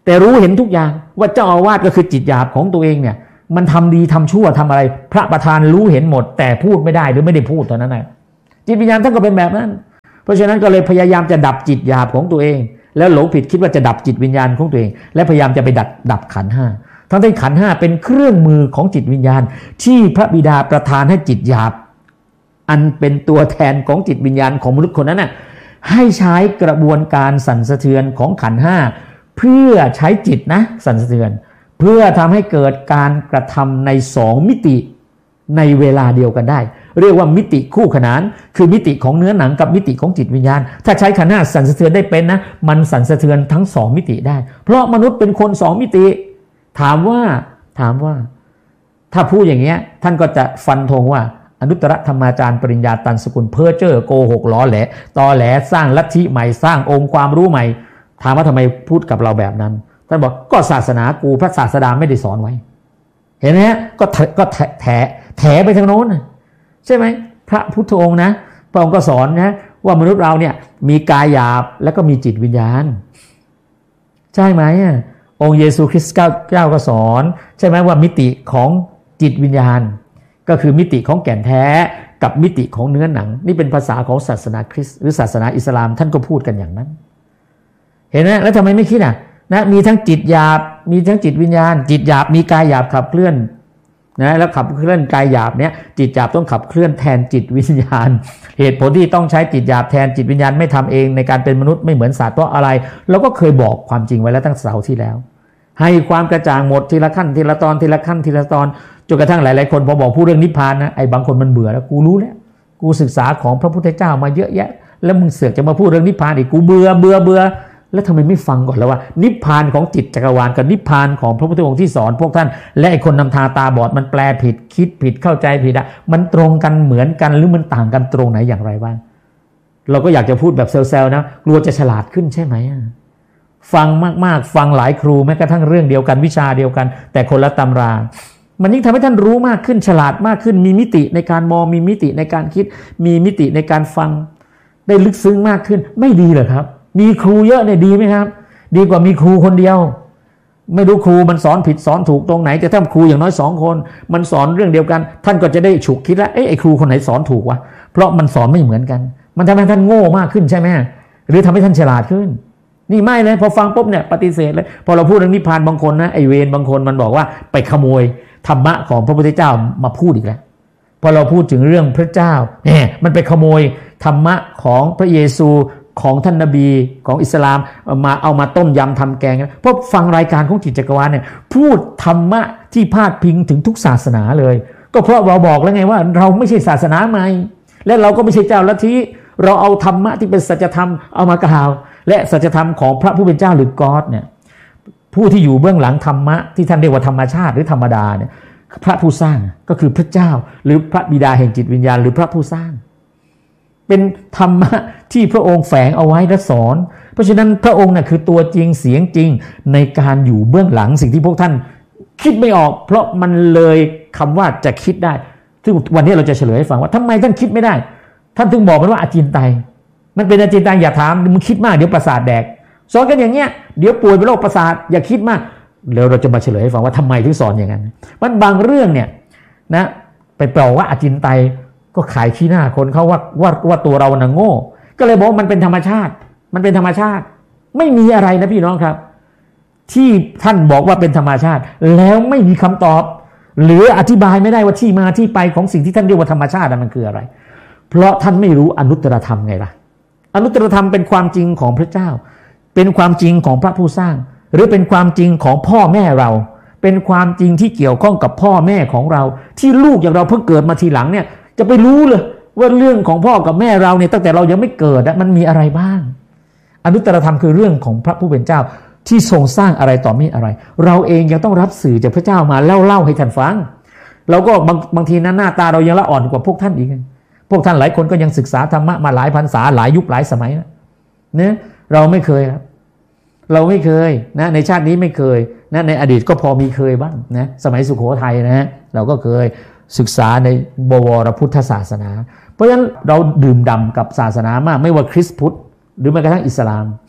แต่รู้เห็นทุกอย่างว่าเจ้าอาวาสก็คือจิตหยาบของตัวเองเนี่ยมันทำดีทำชั่วทำอะไรพระประธานรู้เห็นหมดแต่พูดไม่ได้หรือไม่ได้พูดตอนนั้นนะจิตวิญญาณท่านก็เป็นแบบนั้นเพราะฉะนั้นก็เลยพยายามจะดับจิตหยาบของตัวเองแล้วหลงผิดคิดว่าจะดับจิตวิญญาณของตัวเองและพยายามจะไปดับขันธ์ห้าทั้งที่ขันธ์ห้าเป็นเครื่องมือของจิตวิญญาณที่พระบิดาประทานให้จิตหยาบอันเป็นตัวแทนของจิตวิญญาณของมนุษย์คนนั้นน่ะให้ใช้กระบวนการสั่นสะเทือนของขันธ์ห้าเพื่อใช้จิตนะสั่นสะเทือนเพื่อทำให้เกิดการกระทำใน2มิติในเวลาเดียวกันได้เรียกว่ามิติคู่ขนานคือมิติของเนื้อหนังกับมิติของจิตวิญญาณถ้าใช้ขันธ์ห้าสั่นสะเทือนได้เป็นนะมันสั่นสะเทือนทั้ง2มิติได้เพราะมนุษย์เป็นคน2มิติถามว่าถ้าพูดอย่างเงี้ยท่านก็จะฟันธงว่าอนุตตรธรรมาจารย์ปริญญาตันสกุลเพ้อเจ้อโกหกล้อแหลตอแหลสร้างลัทธิใหม่สร้างองค์ความรู้ใหม่ถามว่าทำไมพูดกับเราแบบนั้นท่านบอกก็ศาสนากูพระศาสดาไม่ได้สอนไว้เห็นไหมฮะก็แถไปทางโน้นใช่ไหมพระพุทธองค์นะพระองค์ก็สอนนะว่ามนุษย์เราเนี่ยมีกายหยาบแล้วก็มีจิตวิญญาณใช่ไหมองค์เยซูคริสต์เจ้าก็สอนใช่ไหมว่ามิติของจิตวิญญาณก็คือมิติของแก่นแท้กับมิติของเนื้อหนังนี่เป็นภาษาของศาสนาคริสต์หรือศาสนาอิสลามท่านก็พูดกันอย่างนั้นเห็นไหมแล้วทำไมไม่คิดนะมีทั้งจิตหยาบมีทั้งจิตวิญญาณจิตหยาบมีกายหยาบขับเคลื่อนนะแล้วขับเคลื่อนกายหยาบเนี้ยจิตหยาบต้องขับเคลื่อนแทนจิตวิญญาณเหตุผลที่ต้องใช้จิตหยาบแทนจิตวิญญาณไม่ทำเองในการเป็นมนุษย์ไม่เหมือนสัตว์เพราะอะไรเราก็เคยบอกความจริงไว้แล้วตั้งเสาร์ที่แล้วให้ความกระจ่างหมดทีละขั้นทีละตอนทีละขั้นทีละตอนจนกระทั่งหลายๆคนพอบอกพูดเรื่องนิพพานนะไอ้บางคนมันเบื่อแล้วกูรู้แล้วกูศึกษาของพระพุทธเจ้ามาเยอะแยะแล้วมึงเสือกจะมาพูดเรื่องนิพพานอีกกูเบื่อแล้วทำไมไม่ฟังก่อนแล้วว่านิพพานของจิตจักรวาลกับนิพพานของพระพุทธองค์ที่สอนพวกท่านและไอ้คนนำทางตาบอดมันแปลผิดคิดผิดเข้าใจผิดมันตรงกันเหมือนกันหรือมันต่างกันตรงไหนอย่างไรบ้างเราก็อยากจะพูดแบบเซลล์นะกลัวจะฉลาดขึ้นใช่ไหมฟังมากๆฟังหลายครูแม้กระทั่งเรื่องเดียวกันวิชาเดียวกันแต่คนละตำรามันยิ่งทำให้ท่านรู้มากขึ้นฉลาดมากขึ้นมีมิติในการมองมีมิติในการคิดมีมิติในการฟังได้ลึกซึ้งมากขึ้นไม่ดีเหรอครับมีครูเยอะเนี่ยดีไหมครับดีกว่ามีครูคนเดียวไม่รู้ครูมันสอนผิดสอนถูกตรงไหนแต่ถ้าครูอย่างน้อย2คนมันสอนเรื่องเดียวกันท่านก็จะได้ฉุกคิดแล้วไอ้ครูคนไหนสอนถูกวะเพราะมันสอนไม่เหมือนกันมันทำให้ท่านโง่มากขึ้นใช่ไหมหรือทำให้ท่านฉลาดขึ้นนี่ไม่เลยพอฟังปุ๊บเนี่ยปฏิเสธเลยพอเราพูดเรื่องนิพพานบางคนนะไอเวรบางคนมันบอกว่าไปขโมยธรรมะของพระพุทธเจ้ามาพูดอีกแล้วพอเราพูดถึงเรื่องพระเจ้าเนี่ยมันไปขโมยธรรมะของพระเยซูของท่านนบีของอิสลามเอามาต้มยำทำแกงเพราะฟังรายการของจิตจักรวาลเนี่ยพูดธรรมะที่พาดพิงถึงทุกศาสนาเลยก็เพราะเราบอกแล้วไงว่าเราไม่ใช่ศาสนาใหม่และเราก็ไม่ใช่เจ้าลัทธิเราเอาธรรมะที่เป็นสัจธรรมเอามากล่าวและสัจธรรมของพระผู้เป็นเจ้าหรือกอดเนี่ยผู้ที่อยู่เบื้องหลังธรรมะที่ท่านเรียกว่าธรรมชาติหรือธรรมดาเนี่ยพระผู้สร้างก็คือพระเจ้าหรือพระบิดาแห่งจิตวิญญาณหรือพระผู้สร้างเป็นธรรมะที่พระองค์แฝงเอาไว้และสอนเพราะฉะนั้นพระองค์น่ะคือตัวจริงเสียงจริงในการอยู่เบื้องหลังสิ่งที่พวกท่านคิดไม่ออกเพราะมันเลยคำว่าจะคิดได้ซึ่งวันนี้เราจะเฉลยให้ฟังว่าทำไมท่านคิดไม่ได้ท่านถึงบอกมันว่าอาจินไตยมันเป็นอาจินไตยอย่าถามมึงคิดมากเดี๋ยวประสาทแดกสอนกันอย่างเงี้ยเดี๋ยวป่วยเป็นโรคประสาทอย่าคิดมากแล้วเราจะมาเฉลยให้ฟังว่าทำไมถึงสอนอย่างนั้นมันบางเรื่องเนี่ยนะไปเปล่าว่าอาจินไตยก็ขายขี้หน้าคนเขาว่าตัวเราน่ะโง่ก็เลยบอกว่ามันเป็นธรรมชาติมันเป็นธรรมชาติไม่มีอะไรนะพี่น้องครับที่ท่านบอกว่าเป็นธรรมชาติแล้วไม่มีคำตอบหรืออธิบายไม่ได้ว่าที่มาที่ไปของสิ่งที่ท่านเรียกว่าธรรมชาติมันคืออะไรเพราะท่านไม่รู้อนุตตรธรรมไงล่ะอนุตตรธรรมเป็นความจริงของพระเจ้าเป็นความจริงของพระผู้สร้างหรือเป็นความจริงของพ่อแม่เราเป็นความจริงที่เกี่ยวข้องกับพ่อแม่ของเราที่ลูกอย่างเราเพิ่งเกิดมาทีหลังเนี่ยจะไปรู้เลยว่าเรื่องของพ่อกับแม่เราเนี่ยตั้งแต่เรายังไม่เกิดมันมีอะไรบ้างอนุตตรธรรมคือเรื่องของพระผู้เป็นเจ้าที่ทรงสร้างอะไรต่อมีอะไรเราเองยังต้องรับสื่อจากพระเจ้ามาเล่าให้ท่านฟังเราก็บางทีนั้นหน้าตาเรายังละอ่อนกว่าพวกท่านอีกพวกท่านหลายคนก็ยังศึกษาธรรมะมาหลายพรรษาหลายยุคหลายสมัยนะเนี่ยเราไม่เคยครับเราไม่เคยนะในชาตินี้ไม่เคยนะในอดีตก็พอมีเคยบ้างนะสมัยสุโขทัยนะฮะเราก็เคยศึกษาในบวรพุทธศาสนาเพราะฉะนั้นเราดื่มด่ำกับศาสนามากไม่ว่าคริสต์พุทธหรือแม้กระทั่งอิสลาม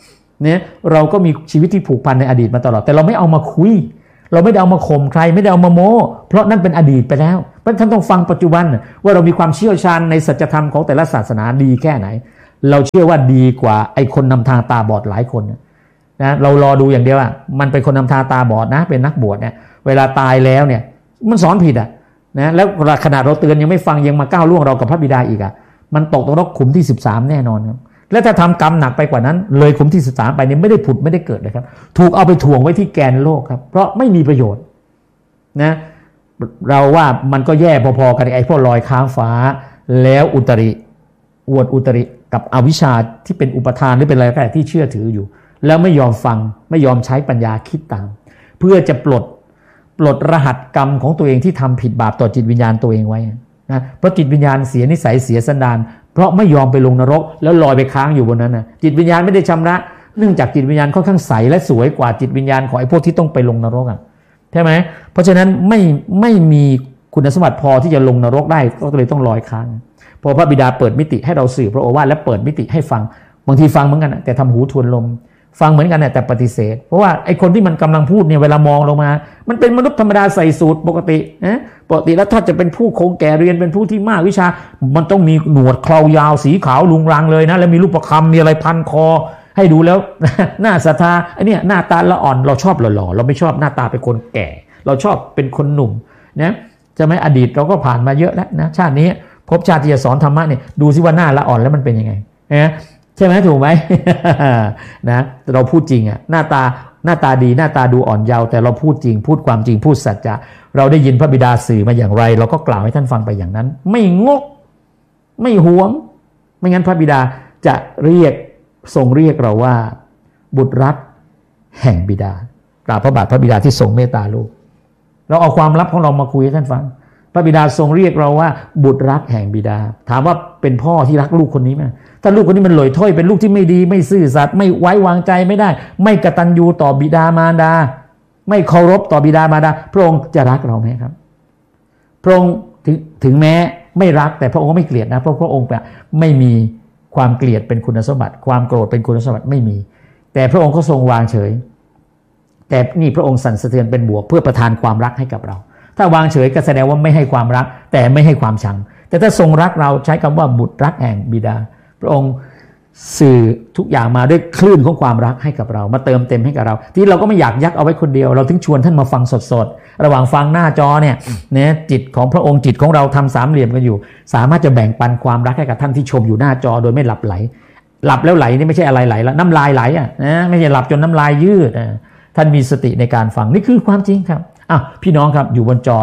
เนี่ยเราก็มีชีวิตที่ผูกพันในอดีตมาตลอดแต่เราไม่เอามาคุยเราไม่ได้เอามาข่มใครไม่ได้เอามาโม้เพราะนั่นเป็นอดีตไปแล้วเพราะท่านต้องฟังปัจจุบันว่าเรามีความเชี่ยวชาญในสัจธรรมของแต่ละศาสนาดีแค่ไหนเราเชื่อว่าดีกว่าไอ้คนนำทางตาบอดหลายคนนะเรารอดูอย่างเดียวว่ามันเป็นคนนำทางตาบอดนะเป็นนักบวชเนี่ยเวลาตายแล้วเนี่ยมันสอนผิดนะแล้วขนาดเราเตือนยังไม่ฟังยังมาก้าวล่วงเรากับพระบิดาอีกมันตกตรงนรกขุมที่13แน่นอนครับและถ้าทำกรรมหนักไปกว่านั้นเลยขุมที่13ไปเนี่ยไม่ได้ผุดไม่ได้เกิดเลยครับถูกเอาไปถ่วงไว้ที่แกนโลกครับเพราะไม่มีประโยชน์นะเราว่ามันก็แย่พอๆกันไอ้พวกลอยค้างฟ้าแล้วอุตริอวดอุตริกับอวิชชาที่เป็นอุปทานหรือเป็นอะไรก็ได้ที่เชื่อถืออยู่แล้วไม่ยอมฟังไม่ยอมใช้ปัญญาคิดตามเพื่อจะปลดรหัสกรรมของตัวเองที่ทำผิดบาปต่อจิตวิญญาณตัวเองไว้นะเพราะจิตวิญญาณเสียนิสัยเสียสันดานเพราะไม่ยอมไปลงนรกแล้วลอยไปค้างอยู่บนนั้นนะจิตวิญญาณไม่ได้ชำระเนื่องจากจิตวิญญาณค่อนข้างใสและสวยกว่าจิตวิญญาณของไอ้พวกที่ต้องไปลงนรกใช่ไหมเพราะฉะนั้นไม่มีคุณสมบัติพอที่จะลงนรกได้ก็เลยต้องลอยค้างพอพระบิดาเปิดมิติให้เราสื่อพระโอวาทและเปิดมิติให้ฟังบางทีฟังเหมือนกันแต่ทำหูทวนลมฟังเหมือนกันแต่ปฏิเสธเพราะว่าไอ้คนที่มันกำลังพูดเนี่ยเวลามองลงมามันเป็นมนุษย์ธรรมดาใส่สูทปกติปกติแล้วถ้าจะเป็นผู้คงแก่เรียนเป็นผู้ที่มากวิชามันต้องมีหนวดเครายาวสีขาวลุงรังเลยนะแล้วมีรูปประคำมีอะไรพันคอให้ดูแล้วหน้าศรัทธาไอ้นี่หน้าตาละอ่อนเราชอบหล่อๆเราไม่ชอบหน้าตาเป็นคนแก่เราชอบเป็นคนหนุ่มนะจะไม่อดีตเราก็ผ่านมาเยอะแล้วนะชาตินี้พบชาติที่จะสอนธรรมะเนี่ยดูซิว่าหน้าละอ่อนแล้วมันเป็นยังไงใช่ไหมถูกไหม นะเราพูดจริงหน้าตาดีหน้าตาดูอ่อนเยาว์แต่เราพูดจริงพูดความจริงพูดสัจจะเราได้ยินพระบิดาสื่อมาอย่างไรเราก็กล่าวให้ท่านฟังไปอย่างนั้นไม่งกไม่หวงไม่งั้นพระบิดาจะทรงเรียกเราว่าบุตรรักแห่งบิดากราบพระบาทพระบิดาที่ทรงเมตตาลูกเราเอาความลับของเรามาคุยให้ท่านฟังพระบิดาทรงเรียกเราว่าบุตรรักแห่งบิดาถามว่าเป็นพ่อที่รักลูกคนนี้ไหมถ้าลูกคนนี้มันหล่อยถ้อยเป็นลูกที่ไม่ดีไม่ซื่อสัตย์ไม่ไว้วางใจไม่ได้ไม่กตัญญูต่อบิดามารดาไม่เคารพต่อบิดามารดาพระองค์จะรักเราไหมครับพระองค์ถึงแม้ไม่รักแต่พระองค์ก็ไม่เกลียดนะเพราะพระองค์ไม่มีความเกลียดเป็นคุณสมบัติความโกรธเป็นคุณสมบัติไม่มีแต่พระองค์ก็ทรงวางเฉยแต่นี่พระองค์สั่นสะเทือนเป็นบวกเพื่อประทานความรักให้กับเราถ้าวางเฉยก็แสดงว่าไม่ให้ความรักแต่ไม่ให้ความชังแต่ถ้าทรงรักเราใช้คำว่าบุตรรักแห่งบิดาพระองค์สื่อทุกอย่างมาด้วยคลื่นของความรักให้กับเรามาเติมเต็มให้กับเราที่เราก็ไม่อยากยักเอาไว้คนเดียวเราถึงชวนท่านมาฟังสดๆระหว่างฟังหน้าจอเนี่ยจิตของพระองค์จิตของเราทำสามเหลี่ยมกันอยู่สามารถจะแบ่งปันความรักให้กับท่านที่ชมอยู่หน้าจอโดยไม่หลับไหลหลับแล้วไหลนี่ไม่ใช่อะไรไหลแล้วน้ำลายไหลไม่ใช่หลับจนน้ำลายยืดท่านมีสติในการฟังนี่คือความจริงครับพี่น้องครับอยู่บนจอ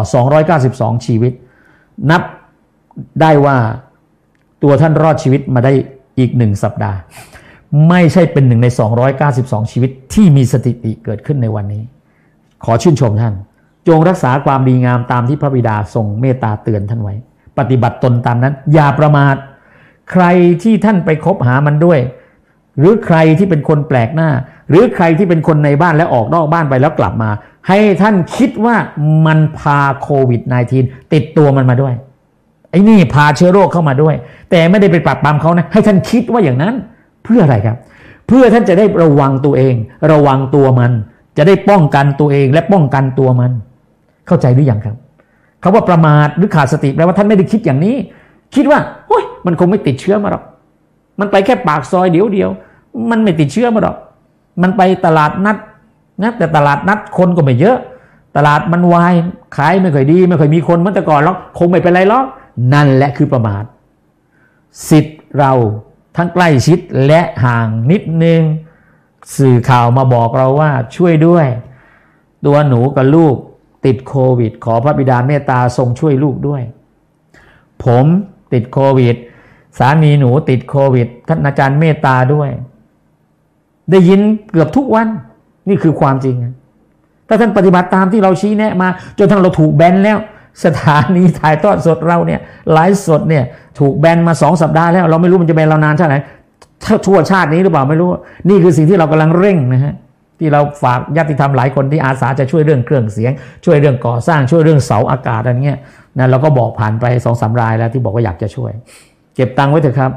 292ชีวิตนับได้ว่าตัวท่านรอดชีวิตมาได้อีก1สัปดาห์ไม่ใช่เป็น1ใน292ชีวิตที่มีสถิติเกิดขึ้นในวันนี้ขอชื่นชมท่านจงรักษาความดีงามตามที่พระบิดาทรงเมตตาเตือนท่านไว้ปฏิบัติตนตามนั้นอย่าประมาทใครที่ท่านไปคบหามันด้วยหรือใครที่เป็นคนแปลกหน้าหรือใครที่เป็นคนในบ้านแล้วออกนอกบ้านไปแล้วกลับมาให้ท่านคิดว่ามันพาโควิด -19 ติดตัวมันมาด้วยไอ้นี่พาเชื้อโรคเข้ามาด้วยแต่ไม่ได้ไปปราบปรามเขานะให้ท่านคิดว่าอย่างนั้นเพื่ออะไรครับเพื่อท่านจะได้ระวังตัวเองระวังตัวมันจะได้ป้องกันตัวเองและป้องกันตัวมันเข้าใจหรือยังครับคำว่าประมาทหรือขาดสติแปลว่าท่านไม่ได้คิดอย่างนี้คิดว่าโอ้ยมันคงไม่ติดเชื้อมาหรอกมันไปแค่ปากซอยเดียวมันไม่ติดเชื้อมาหรอกมันไปตลาดนัดนะแต่ตลาดนัดคนก็ไม่เยอะตลาดมันวายขายไม่ค่อยดีไม่ค่อยมีคนเหมือนแต่ก่อนหรอกคงไม่เป็นไรหรอกนั่นแหละคือประมาทสิทธิ์เราทั้งใกล้ชิดและห่างนิดนึงสื่อข่าวมาบอกเราว่าช่วยด้วยตัวหนูกับลูกติดโควิดขอพระบิดาเมตตาทรงช่วยลูกด้วยผมติดโควิดสามีหนูติดโควิดท่านอาจารย์เมตตาด้วยได้ยินเกือบทุกวันนี่คือความจริงถ้าท่านปฏิบัติตามที่เราชี้แนะมาจนทั้งเราถูกแบนแล้วสถานีถ่ายทอดสดเราเนี่ยไลฟ์สดเนี่ยถูกแบนมา2 สัปดาห์แล้วเราไม่รู้มันจะแบนเรานานเท่าไหร่ทั่วชาตินี้หรือเปล่าไม่รู้นี่คือสิ่งที่เรากำลังเร่งนะฮะที่เราฝากญาติธรรมหลายคนที่อาสาจะช่วยเรื่องเครื่องเสียงช่วยเรื่องก่อสร้างช่วยเรื่องเสาอากาศอะไรเงี้ยนะเราก็บอกผ่านไป2-3 รายแล้วที่บอกว่าอยากจะช่วยเก็บตังค์ไว้เถอะครับ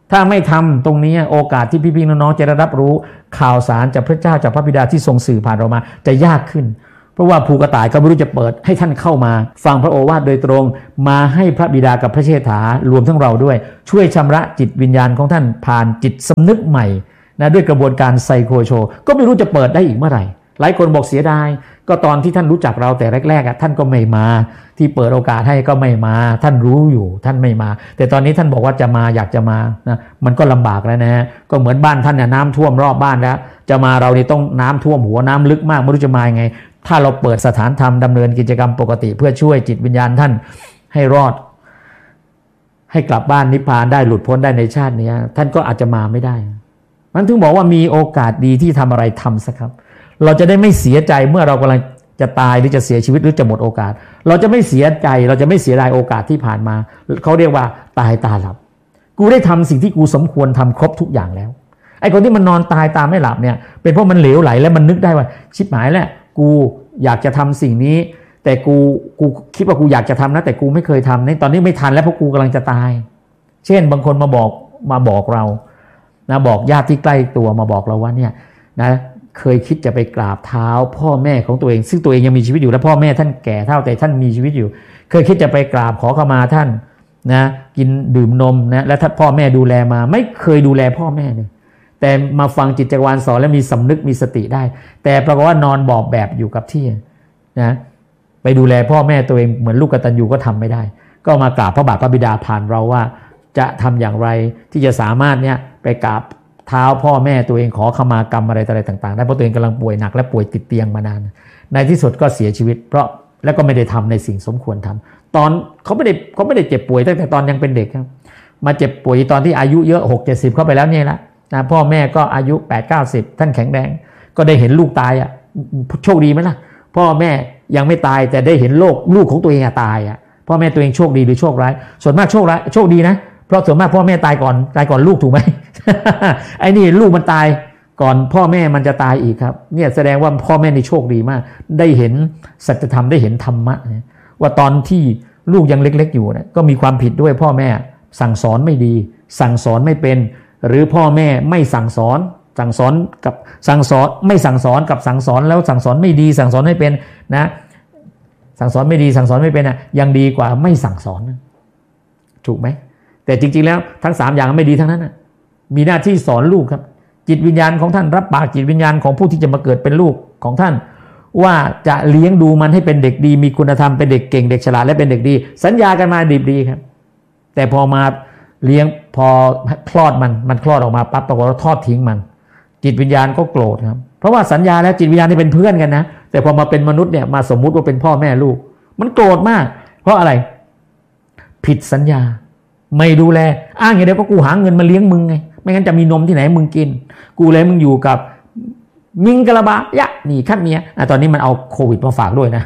ถ้าไม่ทำตรงนี้โอกาสที่พี่ๆน้องๆจะได้รับรู้ข่าวสารจากพระเจ้าจากพระบิดาที่ทรงสื่อผ่านเรามาจะยากขึ้นเพราะว่าภูกระต่ายก็ไม่รู้จะเปิดให้ท่านเข้ามาฟังพระโอวาทโดยตรงมาให้พระบิดากับพระเชษฐารวมทั้งเราด้วยช่วยชำระจิตวิญญาณของท่านผ่านจิตสำนึกใหม่นะด้วยกระบวนการไซโคโชก็ไม่รู้จะเปิดได้อีกเมื่อไหร่หลายคนบอกเสียดายก็ตอนที่ท่านรู้จักเราแต่แรกๆท่านก็ไม่มาที่เปิดโอกาสให้ก็ไม่มาท่านรู้อยู่ท่านไม่มาแต่ตอนนี้ท่านบอกว่าจะมาอยากจะมานะมันก็ลำบากแล้วนะก็เหมือนบ้านท่านเนี่ยน้ำท่วมรอบบ้านแล้วจะมาเรานี่ต้องน้ำท่วมหัวน้ำลึกมากไม่รู้จะมายังไงถ้าเราเปิดสถานธรรมดำเนินกิจกรรมปกติเพื่อช่วยจิตวิญญาณท่านให้รอดให้กลับบ้านนิพพานได้หลุดพ้นได้ในชาตินี้ท่านก็อาจจะมาไม่ได้มันถึงบอกว่ามีโอกาสดีที่ทำอะไรทำซะครับเราจะได้ไม่เสียใจเมื่อเรากำลังจะตายหรือจะเสียชีวิตหรือจะหมดโอกาสเราจะไม่เสียใจเราจะไม่เสียดายโอกาสที่ผ่านมาเขาเรียกว่าตายตาหลับกูได้ทำสิ่งที่กูสมควรทำครบทุกอย่างแล้วไอ้คนที่มันนอนตายตาไม่หลับเนี่ยเป็นเพราะมันเหลวไหลและมันนึกได้ว่าชิบหายแล้วกูอยากจะทำสิ่งนี้แต่กูคิดว่ากูอยากจะทำนะแต่กูไม่เคยทำในตอนนี้ไม่ทันแล้วเพราะกูกำลังจะตายเช่นบางคนมาบอกเรานะบอกญาติที่ใกล้ตัวมาบอกเราว่าเนี่ยนะเคยคิดจะไปกราบเท้าพ่อแม่ของตัวเองซึ่งตัวเองยังมีชีวิตอยู่และพ่อแม่ท่านแก่เท่าแต่ท่านมีชีวิตอยู่เคยคิดจะไปกราบขอขมาท่านนะกินดื่มนมนะและถ้าพ่อแม่ดูแลมาไม่เคยดูแลพ่อแม่เลยแต่มาฟังจิตจักรวาลสอนแล้วมีสำนึกมีสติได้แต่ปรากฏว่านอนบอบแบบอยู่กับที่นะไปดูแลพ่อแม่ตัวเองเหมือนลูกกตัญญูก็ทำไม่ได้ก็มากราบพระบาทพระบิดาผ่านเราว่าจะทำอย่างไรที่จะสามารถเนี่ยไปกราบเท้าพ่อแม่ตัวเองขอขมากรรมอะไรต่างๆได้เพราะตัวเองกำลังป่วยหนักและป่วยติดเตียงมานานในที่สุดก็เสียชีวิตเพราะแล้วก็ไม่ได้ทำในสิ่งสมควรทำตอนเขาไม่ได้เจ็บป่วยตั้งแต่ตอนยังเป็นเด็กครับมาเจ็บป่วยตอนที่อายุเยอะ60-70เข้าไปแล้วเนี่ยละนะพ่อแม่ก็อายุ80-90ท่านแข็งแรงก็ได้เห็นลูกตายอ่ะโชคดีไหมล่ะพ่อแม่ยังไม่ตายแต่ได้เห็นลูกของตัวเองตายอ่ะพ่อแม่ตัวเองโชคดีหรือโชคร้ายส่วนมากโชคดีนะเพราะส่วนมากพ่อแม่ตายก่อนลูกถูกไหม ไอ้นี่ลูกมันตายก่อนพ่อแม่มันจะตายอีกครับเนี่ยแสดงว่าพ่อแม่นี่โชคดีมากได้เห็นสัจธรรมได้เห็นธรรมะว่าตอนที่ลูกยังเล็กๆอยู่นะก็มีความผิดด้วยพ่อแม่สั่งสอนไม่ดีสั่งสอนไม่เป็นหรือพ่อแม่ไม่สั่งสอนกับสั่งสอนไม่สั่งสอนกับสั่งสอนแล้วสั่งสอนไม่ดีสั่งสอนไม่เป็นนะสั่งสอนไม่ดีสั่งสอนไม่เป็นนะยังดีกว่าไม่สั่งสอนถูกไหมแต่จริงๆแล้วทั้ง3อย่างไม่ดีทั้งนั้นนะมีหน้าที่สอนลูกครับจิตวิญญาณของท่านรับปากจิตวิญญาณของผู้ที่จะมาเกิดเป็นลูกของท่านว่าจะเลี้ยงดูมันให้เป็นเด็กดีมีคุณธรรมเป็นเด็กเก่งเด็กฉลาดและเป็นเด็กดีสัญญากันมาดิบดีครับแต่พอมาเลี้ยงพอคลอดมันคลอดออกมาปั๊บปรากฏว่าทอดทิ้งมันจิตวิญญาณก็โกรธครับเพราะว่าสัญญาแล้วจิตวิญญาณนี่เป็นเพื่อนกันนะแต่พอมาเป็นมนุษย์เนี่ยมาสมมุติว่าเป็นพ่อแม่ลูกมันโกรธมากเพราะอะไรผิดสัญญาไม่ดูแลอ้างอย่างเดียวก็กูหาเงินมาเลี้ยงมึงไงไม่งั้นจะมีนมที่ไหนมึงกินกูเลยมึงอยู่กับมิงกะลาบะยะนี่ขั้นเนี้ยตอนนี้มันเอาโควิดมาฝากด้วยนะ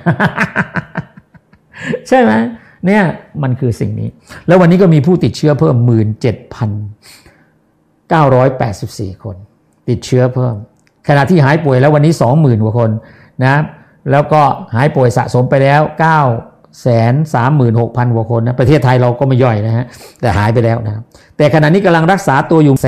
ใช่ไหมเนี่ยมันคือสิ่งนี้แล้ววันนี้ก็มีผู้ติดเชื้อเพิ่ม 17,984 คนติดเชื้อเพิ่มขณะที่หายป่วยแล้ววันนี้ 20,000 กว่าคนนะแล้วก็หายป่วยสะสมไปแล้ว936,000 กว่าคนนะประเทศไทยเราก็ไม่ย่อยนะฮะแต่หายไปแล้วนะครับแต่ขณะนี้กำลังรักษาตัวอยู่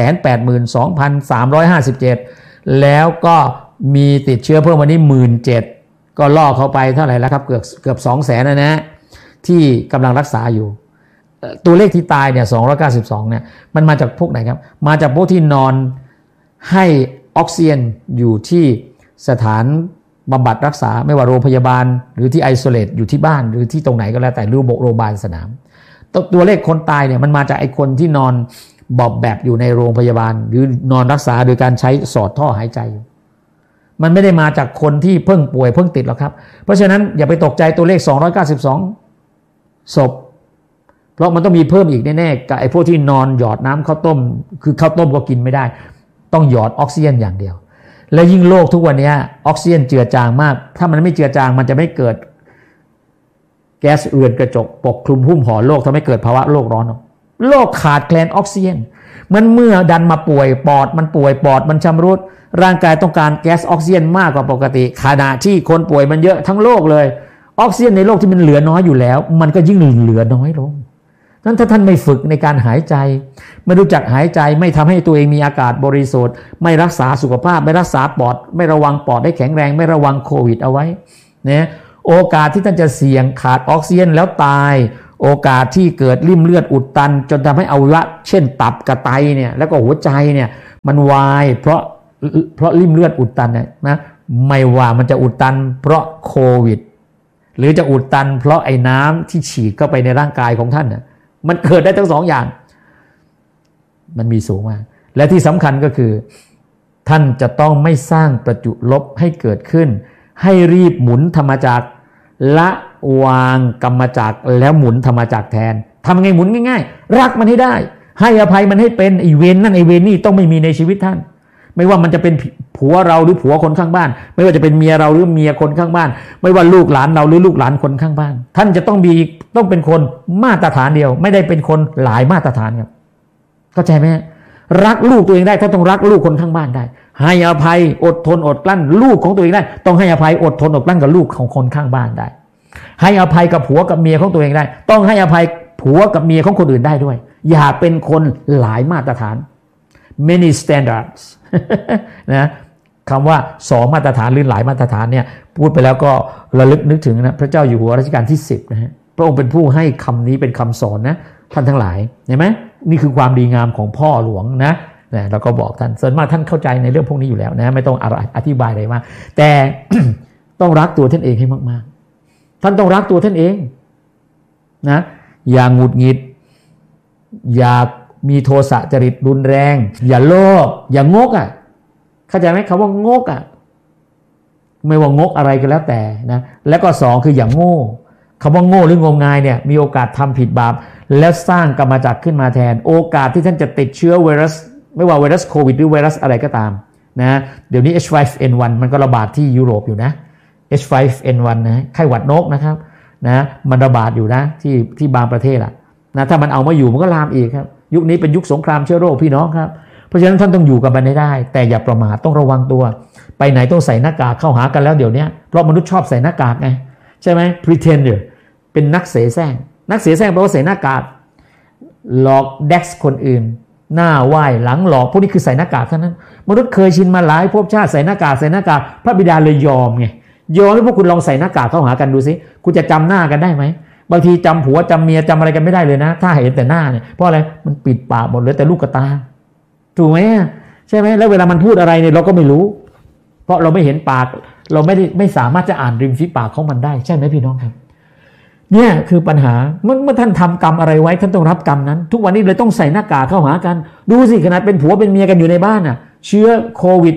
182,357 แล้วก็มีติดเชื้อเพิ่มวันนี้ 17,000 ก็ล่อเขาไปเท่าไหร่แล้วครับเกือบ 200,000 นะที่กำลังรักษาอยู่ตัวเลขที่ตายเนี่ย292เนี่ยมันมาจากพวกไหนครับมาจากพวกที่นอนให้ออกซิเจนอยู่ที่สถานบำบัดรักษาไม่ว่าโรงพยาบาลหรือที่ไอโซเลตอยู่ที่บ้านหรือที่ตรงไหนก็แล้วแต่หรือโรงพยาบาลสนามตัวเลขคนตายเนี่ยมันมาจากไอ้คนที่นอนบอบแบบอยู่ในโรงพยาบาลหรือนอนรักษาโดยการใช้สอดท่อหายใจมันไม่ได้มาจากคนที่เพิ่งป่วยเพิ่งติดหรอกครับเพราะฉะนั้นอย่าไปตกใจตัวเลข292ศพเพราะมันต้องมีเพิ่มอีกแน่ๆกับไอ้พวกที่นอนหยอดน้ำข้าวต้มคือข้าวต้มก็กินไม่ได้ต้องหยอดออกซิเจนอย่างเดียวและยิ่งโลกทุกวันนี้ออกซิเจนเจือจางมากถ้ามันไม่เจือจางมันจะไม่เกิดแก๊สเรือนกระจกปกคลุมหุ้มห่อโลกทำให้เกิดภาวะโลกร้อนโลกขาดแคลนออกซิเจนมันเมื่อดันมาป่วยปอดมันป่วยปอดมันชำรุดร่างกายต้องการแก๊สออกซิเจนมากกว่าปกติขณะที่คนป่วยมันเยอะทั้งโลกเลยออกซิเจนในโลกที่มันเหลือน้อยอยู่แล้วมันก็ยิ่งเหลือน้อยลงนั้นถ้าท่านไม่ฝึกในการหายใจไม่รู้จักหายใจไม่ทำให้ตัวเองมีอากาศบริสุทธิ์ไม่รักษาสุขภาพไม่รักษาปอดไม่ระวังปอดได้แข็งแรงไม่ระวังโควิดเอาไว้นะโอกาสที่ท่านจะเสี่ยงขาดออกซิเจนแล้วตายโอกาสที่เกิดริ่มเลือดอุดตันจนทำให้อวัยวะเช่นตับกับไตเนี่ยแล้วก็หัวใจเนี่ยมันวายเพราะริ่มเลือดอุดตันเนี่ยนะไม่ว่ามันจะอุดตันเพราะโควิดหรือจะอุดตันเพราะไอ้น้ำที่ฉีดเข้าไปในร่างกายของท่านน่ะมันเกิดได้ทั้งสองอย่างมันมีสูงมากและที่สำคัญก็คือท่านจะต้องไม่สร้างประจุลบให้เกิดขึ้นให้รีบหมุนธรรมจักรละวางกรรมจักรแล้วหมุนธรรมจักรแทนทำไงหมุนง่ายๆรักมันให้ได้ให้อภัยมันให้เป็นไอเวรนั่นไอเวรนี่ต้องไม่มีในชีวิตท่านไม่ว่ามันจะเป็นผัวเราหรือผัวคนข้างบ้านไม่ว่าจะเป็นเมียเราหรือเมียคนข้างบ้านไม่ว่าลูกหลานเราหรือลูกหลานคนข้างบ้านท่านจะต้องเป็นคนมาตรฐานเดียวไม่ได้เป็นคนหลายมาตรฐานครับเข้าใจไหมรักลูกตัวเองได้ถ้าต้องรักลูกคนข้างบ้านได้ให้อภัยอดทนอดกลั้นลูกของตัวเองได้ต้องให้อภัยอดทนอดกลั้นกับลูกของคนข้างบ้านได้ให้อภัยกับผัวกับเมียของตัวเองได้ต้องให้อภัยผัวกับเมียของคนอื่นได้ด้วยอย่าเป็นคนหลายมาตรฐาน many standards นะคำว่า2มาตรฐานหรือหลายมาตรฐานเนี่ยพูดไปแล้วก็ระลึกนึกถึงนะพระเจ้าอยู่หัวรัชกาลที่10นะฮะพระองค์เป็นผู้ให้คำนี้เป็นคำสอนนะท่านทั้งหลายเห็นไหมนี่คือความดีงามของพ่อหลวงนะเราก็บอกท่านส่วนมากท่านเข้าใจในเรื่องพวกนี้อยู่แล้วนะไม่ต้องอธิบายอะไรมากแต่ ต้องรักตัวท่านเองให้มากๆท่านต้องรักตัวท่านเองนะอย่าหงุดหงิดอย่ามีโทสะจริตรุนแรงอย่าโลภอย่างงกอ่ะเข้าใจไหมคำว่างกอ่ะไม่ว่างกอะไรก็แล้วแต่นะแล้วก็2คืออย่างโง่คำว่าโง่หรืองมงายเนี่ยมีโอกาสทำผิดบาปแล้วสร้างกรรมจักรขึ้นมาแทนโอกาสที่ท่านจะติดเชื้อไวรัสไม่ว่าไวรัสโควิดหรือไวรัสอะไรก็ตามนะเดี๋ยวนี้ H5N1 มันก็ระบาดที่ยุโรปอยู่นะ H5N1 นะไข้หวัดนกนะครับนะมันระบาดอยู่นะที่บางประเทศอะนะถ้ามันเอามาอยู่มันก็ลามอีกครับยุคนี้เป็นยุคสงครามเชื้อโรคพี่น้องครับเพราะฉะนั้นท่านต้องอยู่กับมันให้ได้แต่อย่าประมาทต้องระวังตัวไปไหนต้องใส่หน้ากากเข้าหากันแล้วเดี๋ยวนี้เพราะมนุษย์ชอบใส่หน้ากากไงใช่ไหม pretender เป็นนักเสแสร้งนักเสแสร้งแปลว่าใส่หน้ากากหลอกเด็กคนอื่นหน้าไหว้หลังหลอกพวกนี้คือใส่หน้ากากเท่านั้นมนุษย์เคยชินมาหลายภพชาติใส่หน้ากากพระบิดาเลยยอมไงยอมให้พวกคุณลองใส่หน้ากากเข้าหากันดูสิคุณจะจำหน้ากันได้ไหมบางทีจำผัวจำเมียจำอะไรกันไม่ได้เลยนะถ้าเห็นแต่หน้าเนี่ยเพราะอะไรมันปิดปากหมดเลยแต่ลูกกระตาถูกไหมใช่ไหมแล้วเวลามันพูดอะไรเนี่ยเราก็ไม่รู้เพราะเราไม่เห็นปากเราไม่สามารถจะอ่านริมฝีปากของมันได้ใช่ไหมพี่น้องครับเนี่ยคือปัญหาเมื่อท่านทำกรรมอะไรไว้ท่านต้องรับกรรมนั้นทุกวันนี้เลยต้องใส่หน้ากากเข้าหากันดูสิขนาดเป็นผัวเป็นเมียกันอยู่ในบ้านน่ะเชื้อโควิด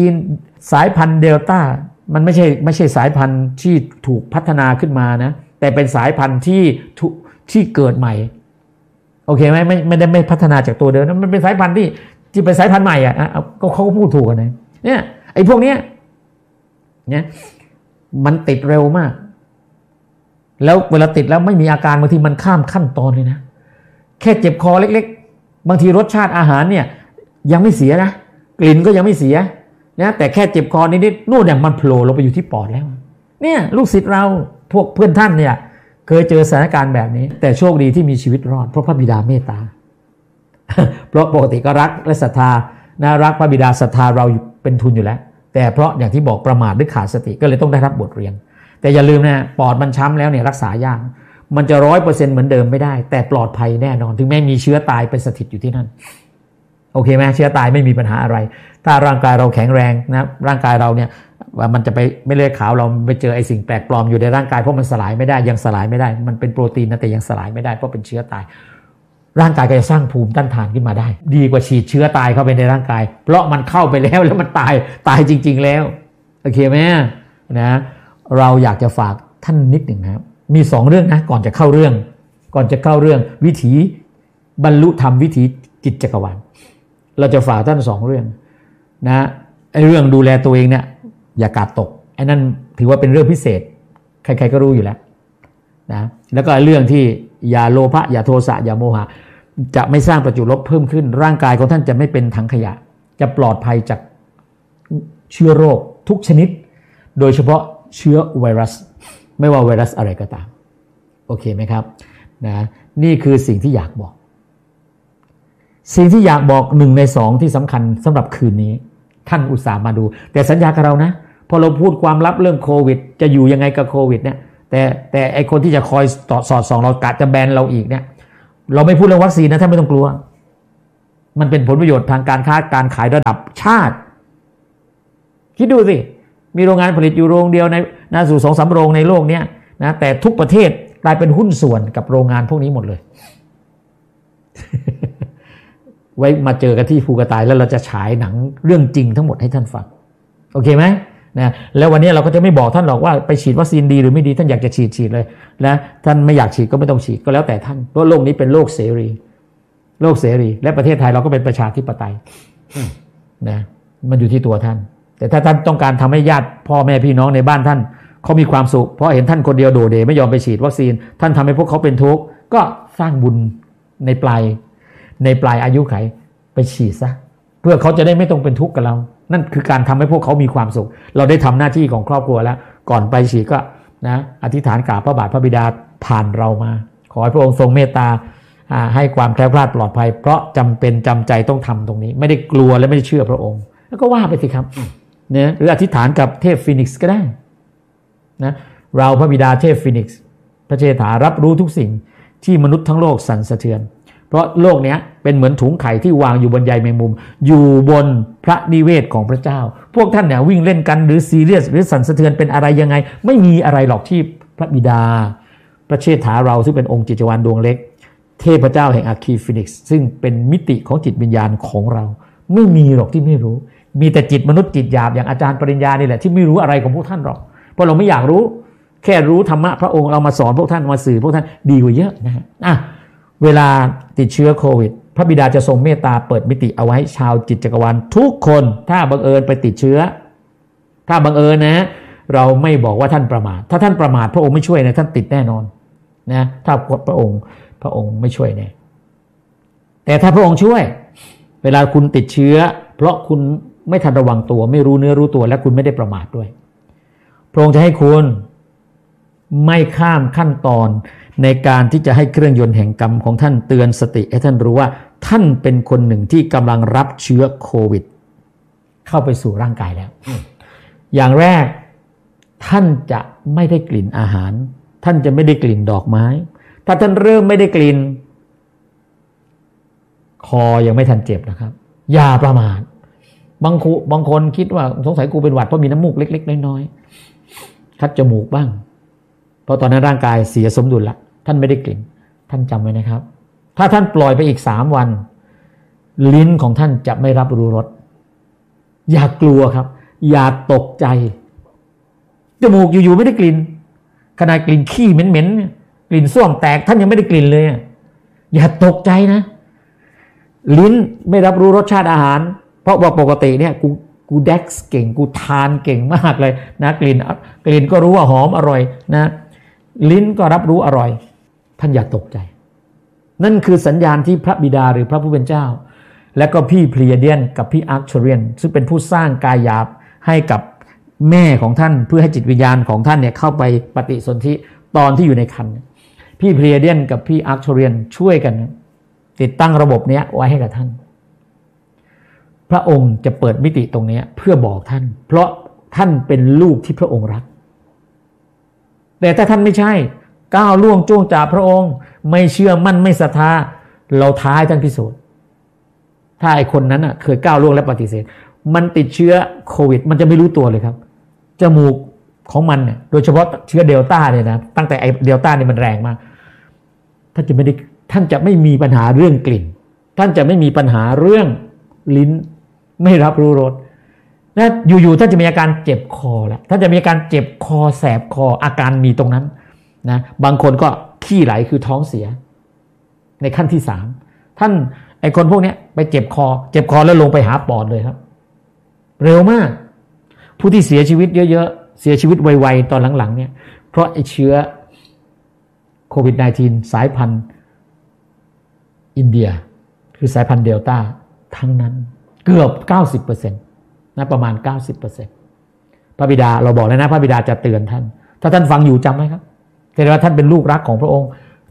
-19 สายพันธุ์เดลต้ามันไม่ใช่สายพันธุ์ที่ถูกพัฒนาขึ้นมานะแต่เป็นสายพันธุ์ที่เกิดใหม่โอเคไหมไม่ได้ไม่พัฒนาจากตัวเดิมมันเป็นสายพันธุ์ที่เป็นสายพันธุ์ใหม่อ่ะก็เขาก็พูดถูกกันนะเนี่ยไอ้พวกเนี้ยเนี่ยมันติดเร็วมากแล้วเวลาติดแล้วไม่มีอาการบางทีมันข้ามขั้นตอนเลยนะแค่เจ็บคอเล็กๆบางทีรสชาติอาหารเนี่ยยังไม่เสียนะกลิ่นก็ยังไม่เสียนะแต่แค่เจ็บคอนิดๆนู่นเนี่ยมันโผล่ลงไปอยู่ที่ปอดแล้วเนี่ยลูกศิษย์เราพวกเพื่อนท่านเนี่ยเคยเจอสถานการณ์แบบนี้แต่โชคดีที่มีชีวิตรอดเพราะพระบิดาเมตตา เพราะปกติก็รักและศรัทธานะรักพระบิดาศรัทธาเราเป็นทุนอยู่แล้วแต่เพราะอย่างที่บอกประมาทหรือขาดสติก็เลยต้องได้รับบทเรียนแต่อย่าลืมนะปอดมันช้ำแล้วเนี่ยรักษายากมันจะ 100% เหมือนเดิมไม่ได้แต่ปลอดภัยแน่นอนถึงแม้มีเชื้อตายไปสถิตอยู่ที่นั่นโอเคไหมเชื้อตายไม่มีปัญหาอะไรถ้าร่างกายเราแข็งแรงนะร่างกายเราเนี่ยมันจะไปไม่เลือดขาวเราไปเจอไอ้สิ่งแปลกปลอมอยู่ในร่างกายเพราะมันสลายไม่ได้ยังสลายไม่ได้มันเป็นโปรตีนนะแต่ยังสลายไม่ได้เพราะเป็นเชื้อตายร่างกายก็จะสร้างภูมิต้านทานขึ้นมาได้ดีกว่าฉีดเชื้อตายเข้าไปในร่างกายเพราะมันเข้าไปแล้วมันตายจริงๆแล้วโอเคไหมนะเราอยากจะฝากท่านนิดหนึ่งนะครับมี2เรื่องนะก่อนจะเข้าเรื่องวิถีบรรลุธรรมวิถีจิตจักรวาลเราจะฝากท่าน2เรื่องนะไอ้เรื่องดูแลตัวเองเนี่ยอย่ากาดตกไอ้นั่นถือว่าเป็นเรื่องพิเศษใครๆก็รู้อยู่แล้วนะแล้วก็เรื่องที่อย่าโลภะอย่าโทสะอย่าโมหะจะไม่สร้างประจุลบเพิ่มขึ้นร่างกายของท่านจะไม่เป็นถังขยะจะปลอดภัยจากเชื้อโรคทุกชนิดโดยเฉพาะเชื้อไวรัสไม่ว่าไวรัสอะไรก็ตามโอเคไหมครับนะนี่คือสิ่งที่อยากบอกสิ่งที่อยากบอก1 ใน 2ที่สำคัญสำหรับคืนนี้ท่านอุตส่าห์มาดูแต่สัญญากับเรานะพอเราพูดความลับเรื่องโควิดจะอยู่ยังไงกับโควิดเนี่ยแต่ไอคนที่จะคอยสอดส่องเรากะจะแบนเราอีกเนี่ยเราไม่พูดเรื่องวัคซีนนะท่านไม่ต้องกลัวมันเป็นผลประโยชน์ทางการค้าการขายระดับชาติคิดดูสิมีโรงงานผลิตอยู่โรงเดียวในน่าสู่2-3 โรงในโลกเนี้ยนะแต่ทุกประเทศกลายเป็นหุ้นส่วนกับโรงงานพวกนี้หมดเลย ไว้มาเจอกันที่ภูกระต่ายแล้วเราจะฉายหนังเรื่องจริงทั้งหมดให้ท่านฟังโอเคไหมนะแล้ววันนี้เราก็จะไม่บอกท่านหรอกว่าไปฉีดวัคซีนดีหรือไม่ดีท่านอยากจะฉีดเลยนะท่านไม่อยากฉีดก็ไม่ต้องฉีดก็แล้วแต่ท่านเพราะโลกนี้เป็นโลกเสรีและประเทศไทยเราก็เป็นประชาธิปไตยนะมันอยู่ที่ตัวท่านแต่ถ้าท่านต้องการทำให้ญาติพ่อแม่พี่น้องในบ้านท่านเขามีความสุขเพราะเห็นท่านคนเดียวโดดเด่นไม่ยอมไปฉีดวัคซีนท่านทำให้พวกเขาเป็นทุกข์ก็สร้างบุญในปลายอายุไขไปฉีดซะเพื่อเขาจะได้ไม่ต้องเป็นทุกข์กับเรานั่นคือการทำให้พวกเขามีความสุขเราได้ทำหน้าที่ของครอบครัวแล้วก่อนไปฉีดก็นะอธิษฐานกราบพระบาทพระบิดาผ่านเรามาขอให้พระองค์ทรงเมตตาให้ความแคล้วคลาดปลอดภัยเพราะจำเป็นจำใจต้องทำตรงนี้ไม่ได้กลัวและไม่ได้เชื่อพระองค์แล้วก็ว่าไปสิครับเนี่ยหรืออธิษฐานกับเทพฟีนิกซ์ก็ได้นะเราพระบิดาเทพฟีนิกซ์พระเจษฐารับรู้ทุกสิ่งที่มนุษย์ทั้งโลกสั่นสะเทือนเพราะโลกนี้เป็นเหมือนถุงไข่ที่วางอยู่บนใยแมงมุมอยู่บนพระนิเวศของพระเจ้าพวกท่านเนี่ยวิ่งเล่นกันหรือซีเรียสหรือสั่นสะเทือนเป็นอะไรยังไงไม่มีอะไรหรอกที่พระบิดาพระเชษฐาเราซึ่งเป็นองค์จิตวาลดวงเล็กเทพเจ้าแห่งอาคีฟินิกซ์ซึ่งเป็นมิติของจิตวิญญาณของเราไม่มีหรอกที่ไม่รู้มีแต่จิตมนุษย์จิตหยาบอย่างอาจารย์ปริญญานี่แหละที่ไม่รู้อะไรของพวกท่านหรอกเพราะเราไม่อยากรู้แค่รู้ธรรมะพระองค์เรามาสอนพวกท่านมาสื่อพวกท่านดีกว่าเยอะนะฮะเวลาติดเชื้อโควิดพระบิดาจะทรงเมตตาเปิดมิติเอาไว้ชาวจิตจักรวาลทุกคนถ้าบังเอิญไปติดเชื้อถ้าบังเอิญนะเราไม่บอกว่าท่านประมาทถ้าท่านประมาทพระองค์ไม่ช่วยนะท่านติดแน่นอนนะถ้าพระองค์ไม่ช่วยแน่แต่ถ้าพระองค์ช่วยเวลาคุณติดเชื้อเพราะคุณไม่ทันระวังตัวไม่รู้เนื้อรู้ตัวและคุณไม่ได้ประมาทด้วยพระองค์จะให้คุณไม่ข้ามขั้นตอนในการที่จะให้เครื่องยนต์แห่งกรรมของท่านเตือนสติให้ท่านรู้ว่าท่านเป็นคนหนึ่งที่กำลังรับเชื้อโควิดเข้าไปสู่ร่างกายแล้วอย่างแรกท่านจะไม่ได้กลิ่นอาหารท่านจะไม่ได้กลิ่นดอกไม้ถ้าท่านเริ่มไม่ได้กลิ่นคอยังไม่ทันเจ็บนะครับอย่าประมาทบางคนคิดว่าสงสัยกูเป็นหวัดเพราะมีน้ำมูกเล็กๆน้อยๆคัดจมูกบ้างเพราะตอนนั้นร่างกายเสียสมดุลละท่านไม่ได้กลิ่นท่านจำไว้นะครับถ้าท่านปล่อยไปอีก3 วันลิ้นของท่านจะไม่รับรู้รสอย่ากลัวครับอย่าตกใจจมูกอยู่ๆไม่ได้กลิ่นขนาดกลิ่นขี้เหม็นๆกลิ่นส้วมแตกท่านยังไม่ได้กลิ่นเลยอย่าตกใจนะลิ้นไม่รับรู้รสชาติอาหารเพราะว่าปกติเนี่ยกูเด็กเก่งกูทานเก่งมากเลยนะกลิ่นก็รู้ว่าหอมอร่อยนะลิ้นก็รับรู้อร่อยท่านอย่าตกใจนั่นคือสัญญาณที่พระบิดาหรือพระผู้เป็นเจ้าและก็พี่เพลียเดียนกับพี่อาร์คเชเรียนซึ่งเป็นผู้สร้างกายหยาบให้กับแม่ของท่านเพื่อให้จิตวิญญาณของท่านเนี่ยเข้าไปปฏิสนธิตอนที่อยู่ในครรภ์พี่เพลียเดียนกับพี่อาร์คเชเรียนช่วยกันติดตั้งระบบนี้ไว้ให้กับท่านพระองค์จะเปิดมิติตรงนี้เพื่อบอกท่านเพราะท่านเป็นลูกที่พระองค์รักแต่ถ้าท่านไม่ใช่ก้าวล่วงจ้วงจ่าพระองค์ไม่เชื่อมั่นไม่ศรัทธาเราท้าให้ท่านพิสูจน์ถ้าไอ้คนนั้นเคยก้าวล่วงและปฏิเสธมันติดเชื้อโควิดมันจะไม่รู้ตัวเลยครับจมูกของมันเนี่ยโดยเฉพาะเชื้อเดลต้าเนี่ยนะตั้งแต่ไอ้เดลต้าเนี่ยมันแรงมากท่านจะไม่มีปัญหาเรื่องกลิ่นท่านจะไม่มีปัญหาเรื่องลิ้นไม่รับรู้รสนะอยู่ๆท่านจะมีอาการเจ็บคอแล้วท่านจะมีอาการเจ็บคอแสบคออาการมีตรงนั้นนะบางคนก็ขี้ไหลคือท้องเสียในขั้นที่3ท่านไอ้คนพวกนี้ไปเจ็บคอแล้วลงไปหาปอดเลยครับเร็วมากผู้ที่เสียชีวิตเยอะๆเสียชีวิตไวๆตอนหลังๆเนี่ยเพราะไอ้เชื้อโควิด -19 สายพันธุ์อินเดียคือสายพันธุ์เดลต้าทั้งนั้นเกือบ 90% นะประมาณ 90% พระบิดาเราบอกแล้วนะพระบิดาจะเตือนท่านถ้าท่านฟังอยู่จำไหมครับแสดงว่าท่านเป็นลูกรักของพระองค์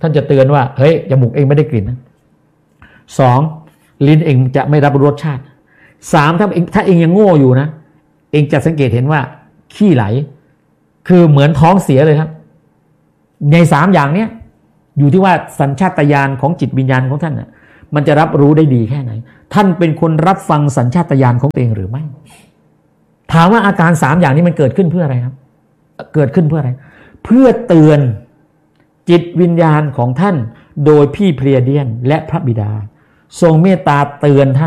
ท่านจะเตือนว่าเฮ้ยจมูกเองไม่ได้กลิ่นนะสองลิ้นเองจะไม่รับรสชาติสามถ้าเองยังโง่อยู่นะเองจะสังเกตเห็นว่าขี้ไหลคือเหมือนท้องเสียเลยครับในสามอย่างเนี้ยอยู่ที่ว่าสัญชาตญาณของจิตวิญญาณของท่านน่ะมันจะรับรู้ได้ดีแค่ไหนท่านเป็นคนรับฟังสัญชาตญาณของตัวเองหรือไม่ถามว่าอาการสามอย่างนี้มันเกิดขึ้นเพื่ออะไรครับเกิดขึ้นเพื่ออะไรเพื่อเตือนจิตวิญญาณของท่านโดยพี่เพลียเดียนและพระบิดาทรงเมตตาเตือนท่าน